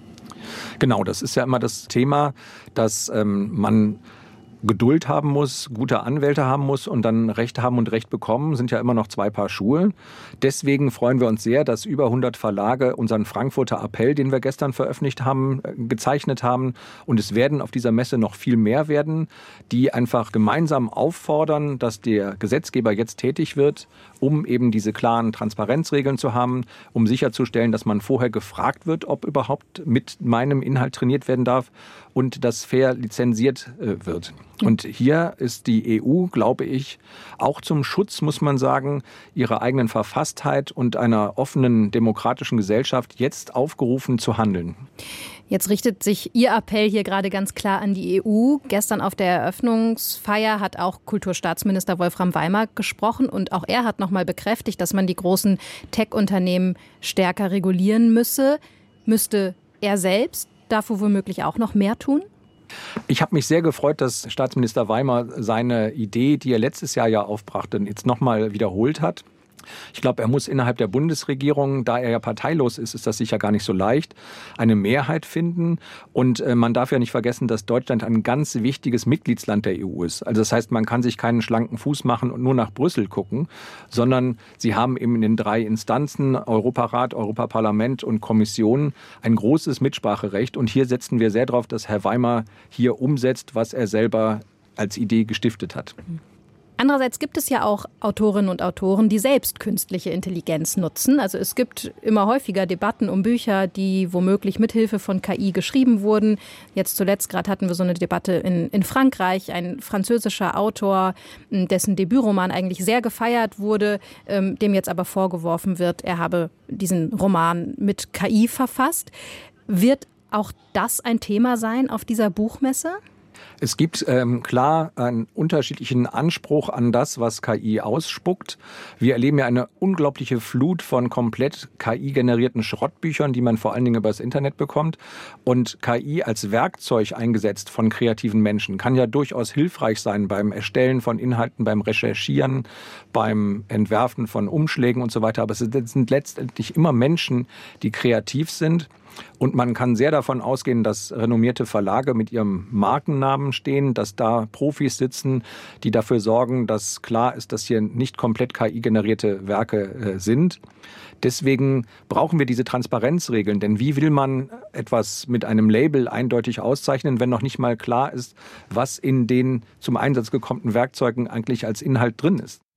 Genau, das ist ja immer das Thema, dass man Geduld haben muss, gute Anwälte haben muss und dann Recht haben und Recht bekommen, sind ja immer noch zwei Paar Schuhe. Deswegen freuen wir uns sehr, dass über 100 Verlage unseren Frankfurter Appell, den wir gestern veröffentlicht haben, gezeichnet haben. Und es werden auf dieser Messe noch viel mehr werden, die einfach gemeinsam auffordern, dass der Gesetzgeber jetzt tätig wird, um eben diese klaren Transparenzregeln zu haben, um sicherzustellen, dass man vorher gefragt wird, ob überhaupt mit meinem Inhalt trainiert werden darf und das fair lizenziert wird. Und hier ist die EU, glaube ich, auch zum Schutz, muss man sagen, ihrer eigenen Verfasstheit und einer offenen demokratischen Gesellschaft jetzt aufgerufen zu handeln. Jetzt richtet sich Ihr Appell hier gerade ganz klar an die EU. Gestern auf der Eröffnungsfeier hat auch Kulturstaatsminister Wolfram Weimer gesprochen und auch er hat noch mal bekräftigt, dass man die großen Tech-Unternehmen stärker regulieren müsse. Müsste er selbst dafür womöglich auch noch mehr tun? Ich habe mich sehr gefreut, dass Staatsminister Weimer seine Idee, die er letztes Jahr ja aufbrachte, jetzt nochmal wiederholt hat. Ich glaube, er muss innerhalb der Bundesregierung, da er ja parteilos ist, ist das sicher gar nicht so leicht, eine Mehrheit finden. Und man darf ja nicht vergessen, dass Deutschland ein ganz wichtiges Mitgliedsland der EU ist. Also das heißt, man kann sich keinen schlanken Fuß machen und nur nach Brüssel gucken, sondern sie haben eben in den 3 Instanzen, Europarat, Europaparlament und Kommission, ein großes Mitspracherecht. Und hier setzen wir sehr darauf, dass Herr Weimer hier umsetzt, was er selber als Idee gestiftet hat. Andererseits gibt es ja auch Autorinnen und Autoren, die selbst künstliche Intelligenz nutzen. Also es gibt immer häufiger Debatten um Bücher, die womöglich mithilfe von KI geschrieben wurden. Jetzt zuletzt gerade hatten wir so eine Debatte in Frankreich. Ein französischer Autor, dessen Debütroman eigentlich sehr gefeiert wurde, dem jetzt aber vorgeworfen wird, er habe diesen Roman mit KI verfasst. Wird auch das ein Thema sein auf dieser Buchmesse? Es gibt klar einen unterschiedlichen Anspruch an das, was KI ausspuckt. Wir erleben ja eine unglaubliche Flut von komplett KI-generierten Schrottbüchern, die man vor allen Dingen über das Internet bekommt. Und KI als Werkzeug eingesetzt von kreativen Menschen kann ja durchaus hilfreich sein beim Erstellen von Inhalten, beim Recherchieren, beim Entwerfen von Umschlägen und so weiter. Aber es sind letztendlich immer Menschen, die kreativ sind. Und man kann sehr davon ausgehen, dass renommierte Verlage mit ihrem Markennamen stehen, dass da Profis sitzen, die dafür sorgen, dass klar ist, dass hier nicht komplett KI-generierte Werke sind. Deswegen brauchen wir diese Transparenzregeln. Denn wie will man etwas mit einem Label eindeutig auszeichnen, wenn noch nicht mal klar ist, was in den zum Einsatz gekommenen Werkzeugen eigentlich als Inhalt drin ist?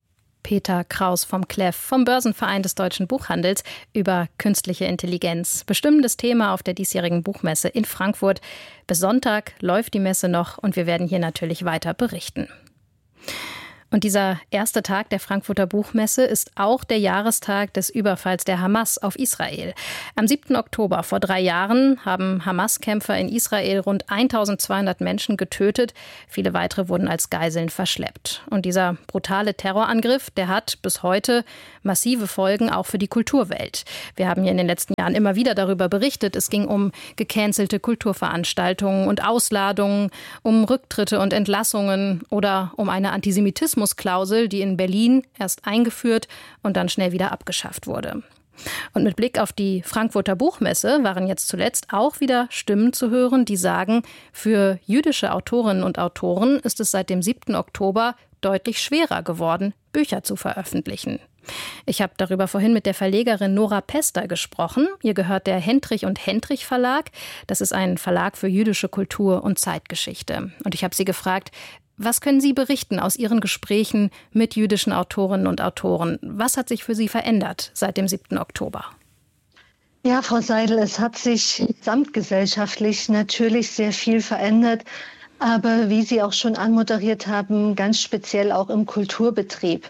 Peter Kraus vom KLEF, vom Börsenverein des Deutschen Buchhandels, über künstliche Intelligenz. Bestimmendes Thema auf der diesjährigen Buchmesse in Frankfurt. Bis Sonntag läuft die Messe noch und wir werden hier natürlich weiter berichten. Und dieser erste Tag der Frankfurter Buchmesse ist auch der Jahrestag des Überfalls der Hamas auf Israel. Am 7. Oktober vor 3 Jahren haben Hamas-Kämpfer in Israel rund 1200 Menschen getötet. Viele weitere wurden als Geiseln verschleppt. Und dieser brutale Terrorangriff, der hat bis heute massive Folgen auch für die Kulturwelt. Wir haben hier in den letzten Jahren immer wieder darüber berichtet. Es ging um gecancelte Kulturveranstaltungen und Ausladungen, um Rücktritte und Entlassungen oder um eine Antisemitismusklausel, die in Berlin erst eingeführt und dann schnell wieder abgeschafft wurde. Und mit Blick auf die Frankfurter Buchmesse waren jetzt zuletzt auch wieder Stimmen zu hören, die sagen, für jüdische Autorinnen und Autoren ist es seit dem 7. Oktober deutlich schwerer geworden, Bücher zu veröffentlichen. Ich habe darüber vorhin mit der Verlegerin Nora Pester gesprochen. Ihr gehört der Hendrich und Hendrich Verlag. Das ist ein Verlag für jüdische Kultur und Zeitgeschichte. Und ich habe sie gefragt, was können Sie berichten aus Ihren Gesprächen mit jüdischen Autorinnen und Autoren? Was hat sich für Sie verändert seit dem 7. Oktober? Ja, Frau Seidel, es hat sich gesamtgesellschaftlich natürlich sehr viel verändert. Aber wie Sie auch schon anmoderiert haben, ganz speziell auch im Kulturbetrieb.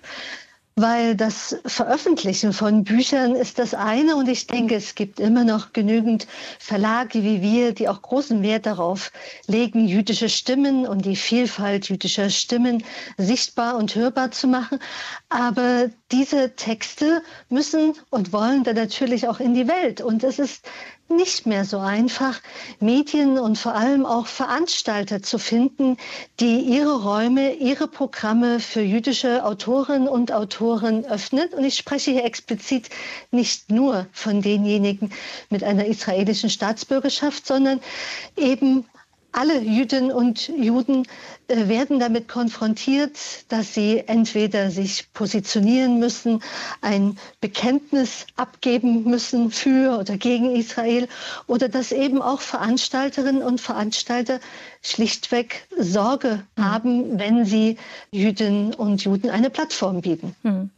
Weil das Veröffentlichen von Büchern ist das eine und ich denke, es gibt immer noch genügend Verlage wie wir, die auch großen Wert darauf legen, jüdische Stimmen und die Vielfalt jüdischer Stimmen sichtbar und hörbar zu machen. Aber diese Texte müssen und wollen dann natürlich auch in die Welt und es ist nicht mehr so einfach, Medien und vor allem auch Veranstalter zu finden, die ihre Räume, ihre Programme für jüdische Autorinnen und Autoren öffnen. Und ich spreche hier explizit nicht nur von denjenigen mit einer israelischen Staatsbürgerschaft, sondern eben alle Jüdinnen und Juden werden damit konfrontiert, dass sie entweder sich positionieren müssen, ein Bekenntnis abgeben müssen für oder gegen Israel oder dass eben auch Veranstalterinnen und Veranstalter schlichtweg Sorge haben, wenn sie Jüdinnen und Juden eine Plattform bieten.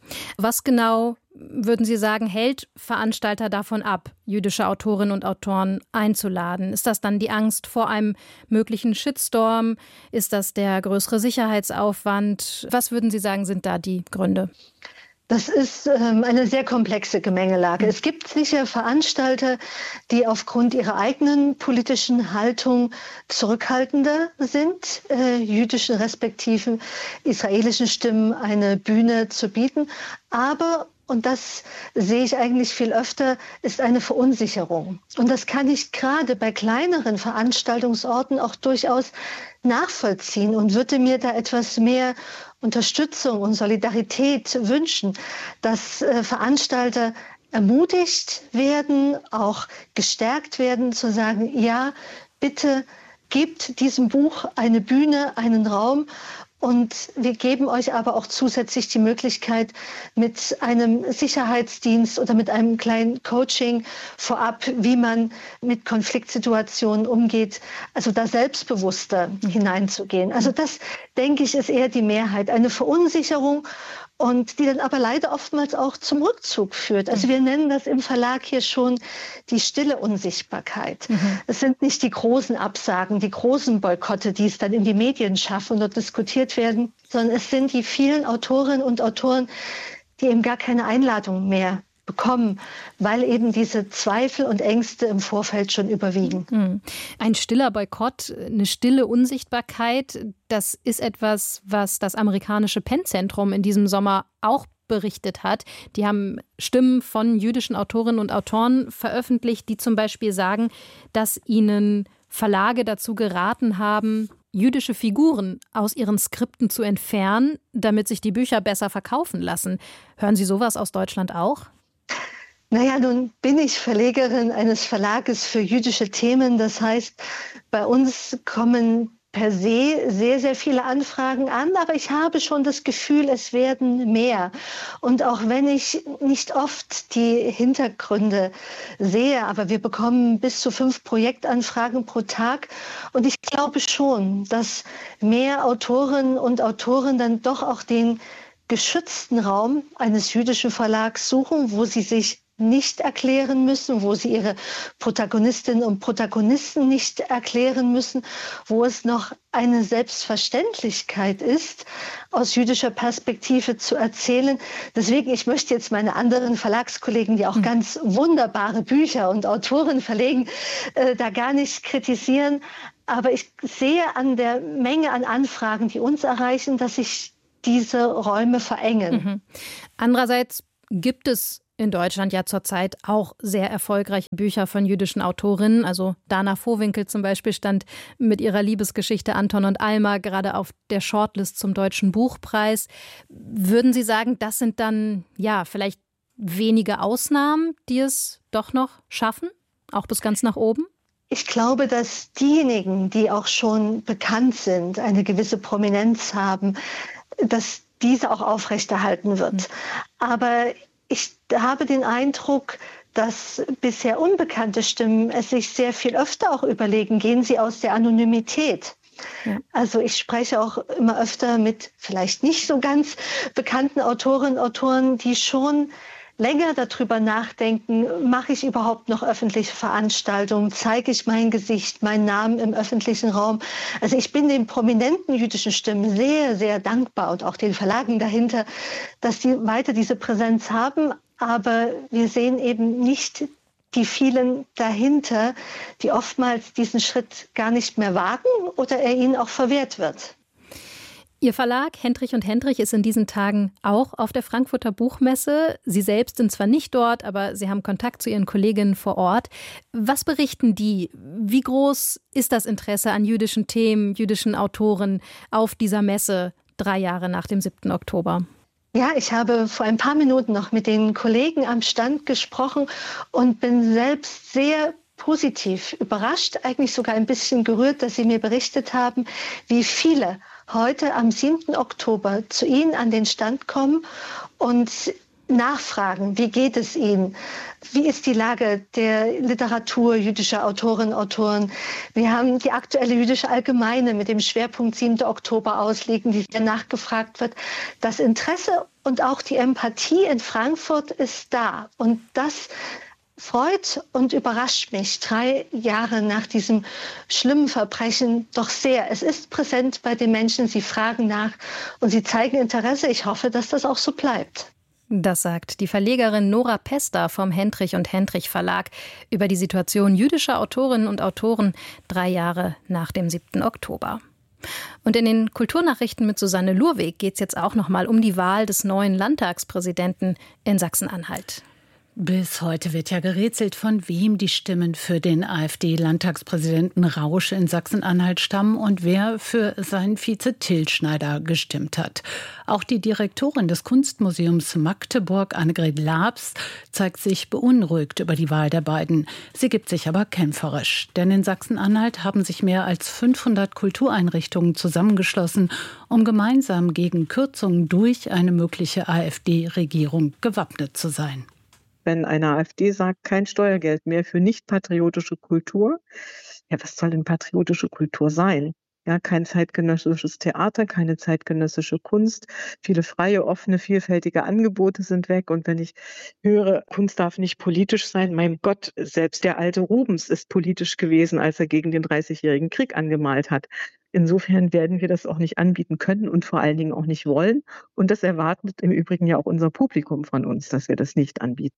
Was genau, würden Sie sagen, hält Veranstalter davon ab, jüdische Autorinnen und Autoren einzuladen? Ist das dann die Angst vor einem möglichen Shitstorm? Ist das der größere Sicherheitsaufwand? Was würden Sie sagen, sind da die Gründe? Das ist eine sehr komplexe Gemengelage. Es gibt sicher Veranstalter, die aufgrund ihrer eigenen politischen Haltung zurückhaltender sind, jüdischen respektive israelischen Stimmen eine Bühne zu bieten. Aber und das sehe ich eigentlich viel öfter, ist eine Verunsicherung. Und das kann ich gerade bei kleineren Veranstaltungsorten auch durchaus nachvollziehen und würde mir da etwas mehr Unterstützung und Solidarität wünschen, dass Veranstalter ermutigt werden, auch gestärkt werden, zu sagen, ja, bitte gebt diesem Buch eine Bühne, einen Raum. Und wir geben euch aber auch zusätzlich die Möglichkeit, mit einem Sicherheitsdienst oder mit einem kleinen Coaching vorab, wie man mit Konfliktsituationen umgeht, also da selbstbewusster hineinzugehen. Also das, denke ich, ist eher die Mehrheit. Eine Verunsicherung und die dann aber leider oftmals auch zum Rückzug führt. Also wir nennen das im Verlag hier schon die stille Unsichtbarkeit. Es sind nicht die großen Absagen, die großen Boykotte, die es dann in die Medien schaffen und dort diskutiert werden, sondern es sind die vielen Autorinnen und Autoren, die eben gar keine Einladung mehr bekommen, weil eben diese Zweifel und Ängste im Vorfeld schon überwiegen. Ein stiller Boykott, eine stille Unsichtbarkeit, das ist etwas, was das amerikanische PEN-Zentrum in diesem Sommer auch berichtet hat. Die haben Stimmen von jüdischen Autorinnen und Autoren veröffentlicht, die zum Beispiel sagen, dass ihnen Verlage dazu geraten haben, jüdische Figuren aus ihren Skripten zu entfernen, damit sich die Bücher besser verkaufen lassen. Hören Sie sowas aus Deutschland auch? Naja, nun bin ich Verlegerin eines Verlages für jüdische Themen. Das heißt, bei uns kommen per se sehr, sehr viele Anfragen an, aber ich habe schon das Gefühl, es werden mehr. Und auch wenn ich nicht oft die Hintergründe sehe, aber wir bekommen bis zu 5 Projektanfragen pro Tag. Und ich glaube schon, dass mehr Autorinnen und Autoren dann doch auch den geschützten Raum eines jüdischen Verlags suchen, wo sie sich nicht erklären müssen, wo sie ihre Protagonistinnen und Protagonisten nicht erklären müssen, wo es noch eine Selbstverständlichkeit ist, aus jüdischer Perspektive zu erzählen. Deswegen, ich möchte jetzt meine anderen Verlagskollegen, die auch ganz wunderbare Bücher und Autoren verlegen, da gar nicht kritisieren. Aber ich sehe an der Menge an Anfragen, die uns erreichen, dass sich diese Räume verengen. Andererseits gibt es in Deutschland ja zurzeit auch sehr erfolgreiche Bücher von jüdischen Autorinnen. Also Dana Vohwinkel zum Beispiel stand mit ihrer Liebesgeschichte Anton und Alma gerade auf der Shortlist zum Deutschen Buchpreis. Würden Sie sagen, das sind dann ja vielleicht wenige Ausnahmen, die es doch noch schaffen, auch bis ganz nach oben? Ich glaube, dass diejenigen, die auch schon bekannt sind, eine gewisse Prominenz haben, dass diese auch aufrechterhalten wird. Aber ich habe den Eindruck, dass bisher unbekannte Stimmen es sich sehr viel öfter auch überlegen, gehen sie aus der Anonymität. Ja. Also ich spreche auch immer öfter mit vielleicht nicht so ganz bekannten Autorinnen und Autoren, die schon länger darüber nachdenken, mache ich überhaupt noch öffentliche Veranstaltungen, zeige ich mein Gesicht, meinen Namen im öffentlichen Raum. Also ich bin den prominenten jüdischen Stimmen sehr, sehr dankbar und auch den Verlagen dahinter, dass die weiter diese Präsenz haben. Aber wir sehen eben nicht die vielen dahinter, die oftmals diesen Schritt gar nicht mehr wagen oder er ihnen auch verwehrt wird. Ihr Verlag Hendrich und Hendrich ist in diesen Tagen auch auf der Frankfurter Buchmesse. Sie selbst sind zwar nicht dort, aber Sie haben Kontakt zu Ihren Kolleginnen vor Ort. Was berichten die? Wie groß ist das Interesse an jüdischen Themen, jüdischen Autoren auf dieser Messe 3 Jahre nach dem 7. Oktober? Ja, ich habe vor ein paar Minuten noch mit den Kollegen am Stand gesprochen und bin selbst sehr positiv überrascht, eigentlich sogar ein bisschen gerührt, dass Sie mir berichtet haben, wie viele heute am 7. Oktober zu Ihnen an den Stand kommen und nachfragen, wie geht es Ihnen? Wie ist die Lage der Literatur jüdischer Autorinnen und Autoren? Wir haben die aktuelle Jüdische Allgemeine mit dem Schwerpunkt 7. Oktober ausliegen, die sehr nachgefragt wird. Das Interesse und auch die Empathie in Frankfurt ist da. Und das freut und überrascht mich 3 Jahre nach diesem schlimmen Verbrechen doch sehr. Es ist präsent bei den Menschen, sie fragen nach und sie zeigen Interesse. Ich hoffe, dass das auch so bleibt. Das sagt die Verlegerin Nora Pester vom Hendrich und Hendrich Verlag über die Situation jüdischer Autorinnen und Autoren 3 Jahre nach dem 7. Oktober. Und in den Kulturnachrichten mit Susanne Lurweg geht es jetzt auch noch mal um die Wahl des neuen Landtagspräsidenten in Sachsen-Anhalt. Bis heute wird ja gerätselt, von wem die Stimmen für den AfD-Landtagspräsidenten Rausch in Sachsen-Anhalt stammen und wer für seinen Vize Till Schneider gestimmt hat. Auch die Direktorin des Kunstmuseums Magdeburg, Annegret Labs, zeigt sich beunruhigt über die Wahl der beiden. Sie gibt sich aber kämpferisch. Denn in Sachsen-Anhalt haben sich mehr als 500 Kultureinrichtungen zusammengeschlossen, um gemeinsam gegen Kürzungen durch eine mögliche AfD-Regierung gewappnet zu sein. Wenn eine AfD sagt, kein Steuergeld mehr für nicht patriotische Kultur, ja, was soll denn patriotische Kultur sein? Ja, kein zeitgenössisches Theater, keine zeitgenössische Kunst. Viele freie, offene, vielfältige Angebote sind weg. Und wenn ich höre, Kunst darf nicht politisch sein, mein Gott, selbst der alte Rubens ist politisch gewesen, als er gegen den 30-jährigen Krieg angemalt hat. Insofern werden wir das auch nicht anbieten können und vor allen Dingen auch nicht wollen. Und das erwartet im Übrigen ja auch unser Publikum von uns, dass wir das nicht anbieten.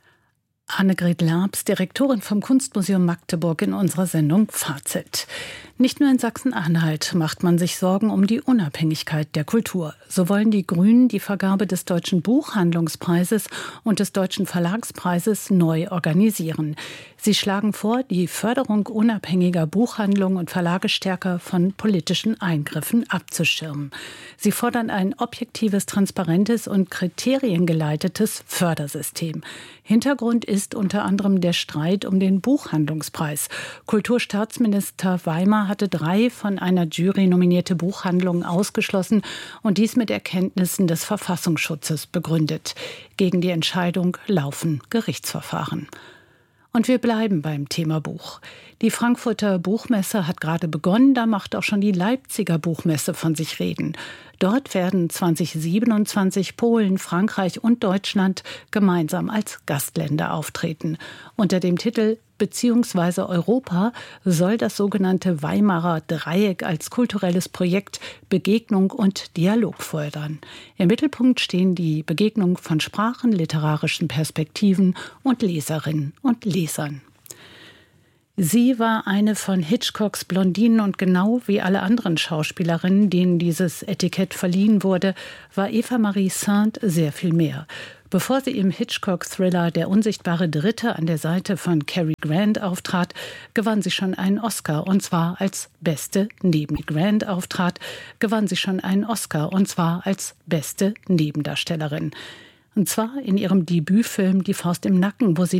Annegret Labs, Direktorin vom Kunstmuseum Magdeburg in unserer Sendung Fazit. Nicht nur in Sachsen-Anhalt macht man sich Sorgen um die Unabhängigkeit der Kultur. So wollen die Grünen die Vergabe des Deutschen Buchhandlungspreises und des Deutschen Verlagspreises neu organisieren. Sie schlagen vor, die Förderung unabhängiger Buchhandlungen und Verlage stärker von politischen Eingriffen abzuschirmen. Sie fordern ein objektives, transparentes und kriteriengeleitetes Fördersystem. Hintergrund ist unter anderem der Streit um den Buchhandlungspreis. Kulturstaatsminister Weimar hatte 3 von einer Jury nominierte Buchhandlungen ausgeschlossen und dies mit Erkenntnissen des Verfassungsschutzes begründet. Gegen die Entscheidung laufen Gerichtsverfahren. Und wir bleiben beim Thema Buch. Die Frankfurter Buchmesse hat gerade begonnen, da macht auch schon die Leipziger Buchmesse von sich reden. Dort werden 2027 Polen, Frankreich und Deutschland gemeinsam als Gastländer auftreten. Unter dem Titel »Beziehungsweise Europa« soll das sogenannte Weimarer Dreieck als kulturelles Projekt Begegnung und Dialog fördern. Im Mittelpunkt stehen die Begegnung von Sprachen, literarischen Perspektiven und Leserinnen und Lesern. Sie war eine von Hitchcocks Blondinen und genau wie alle anderen Schauspielerinnen, denen dieses Etikett verliehen wurde, war Eva Marie Saint sehr viel mehr. Bevor sie im Hitchcock-Thriller »Der unsichtbare Dritte« an der Seite von Cary Grant auftrat, gewann sie schon einen Oscar, und zwar als beste Nebendarstellerin. Und zwar in ihrem Debütfilm »Die Faust im Nacken«, wo sie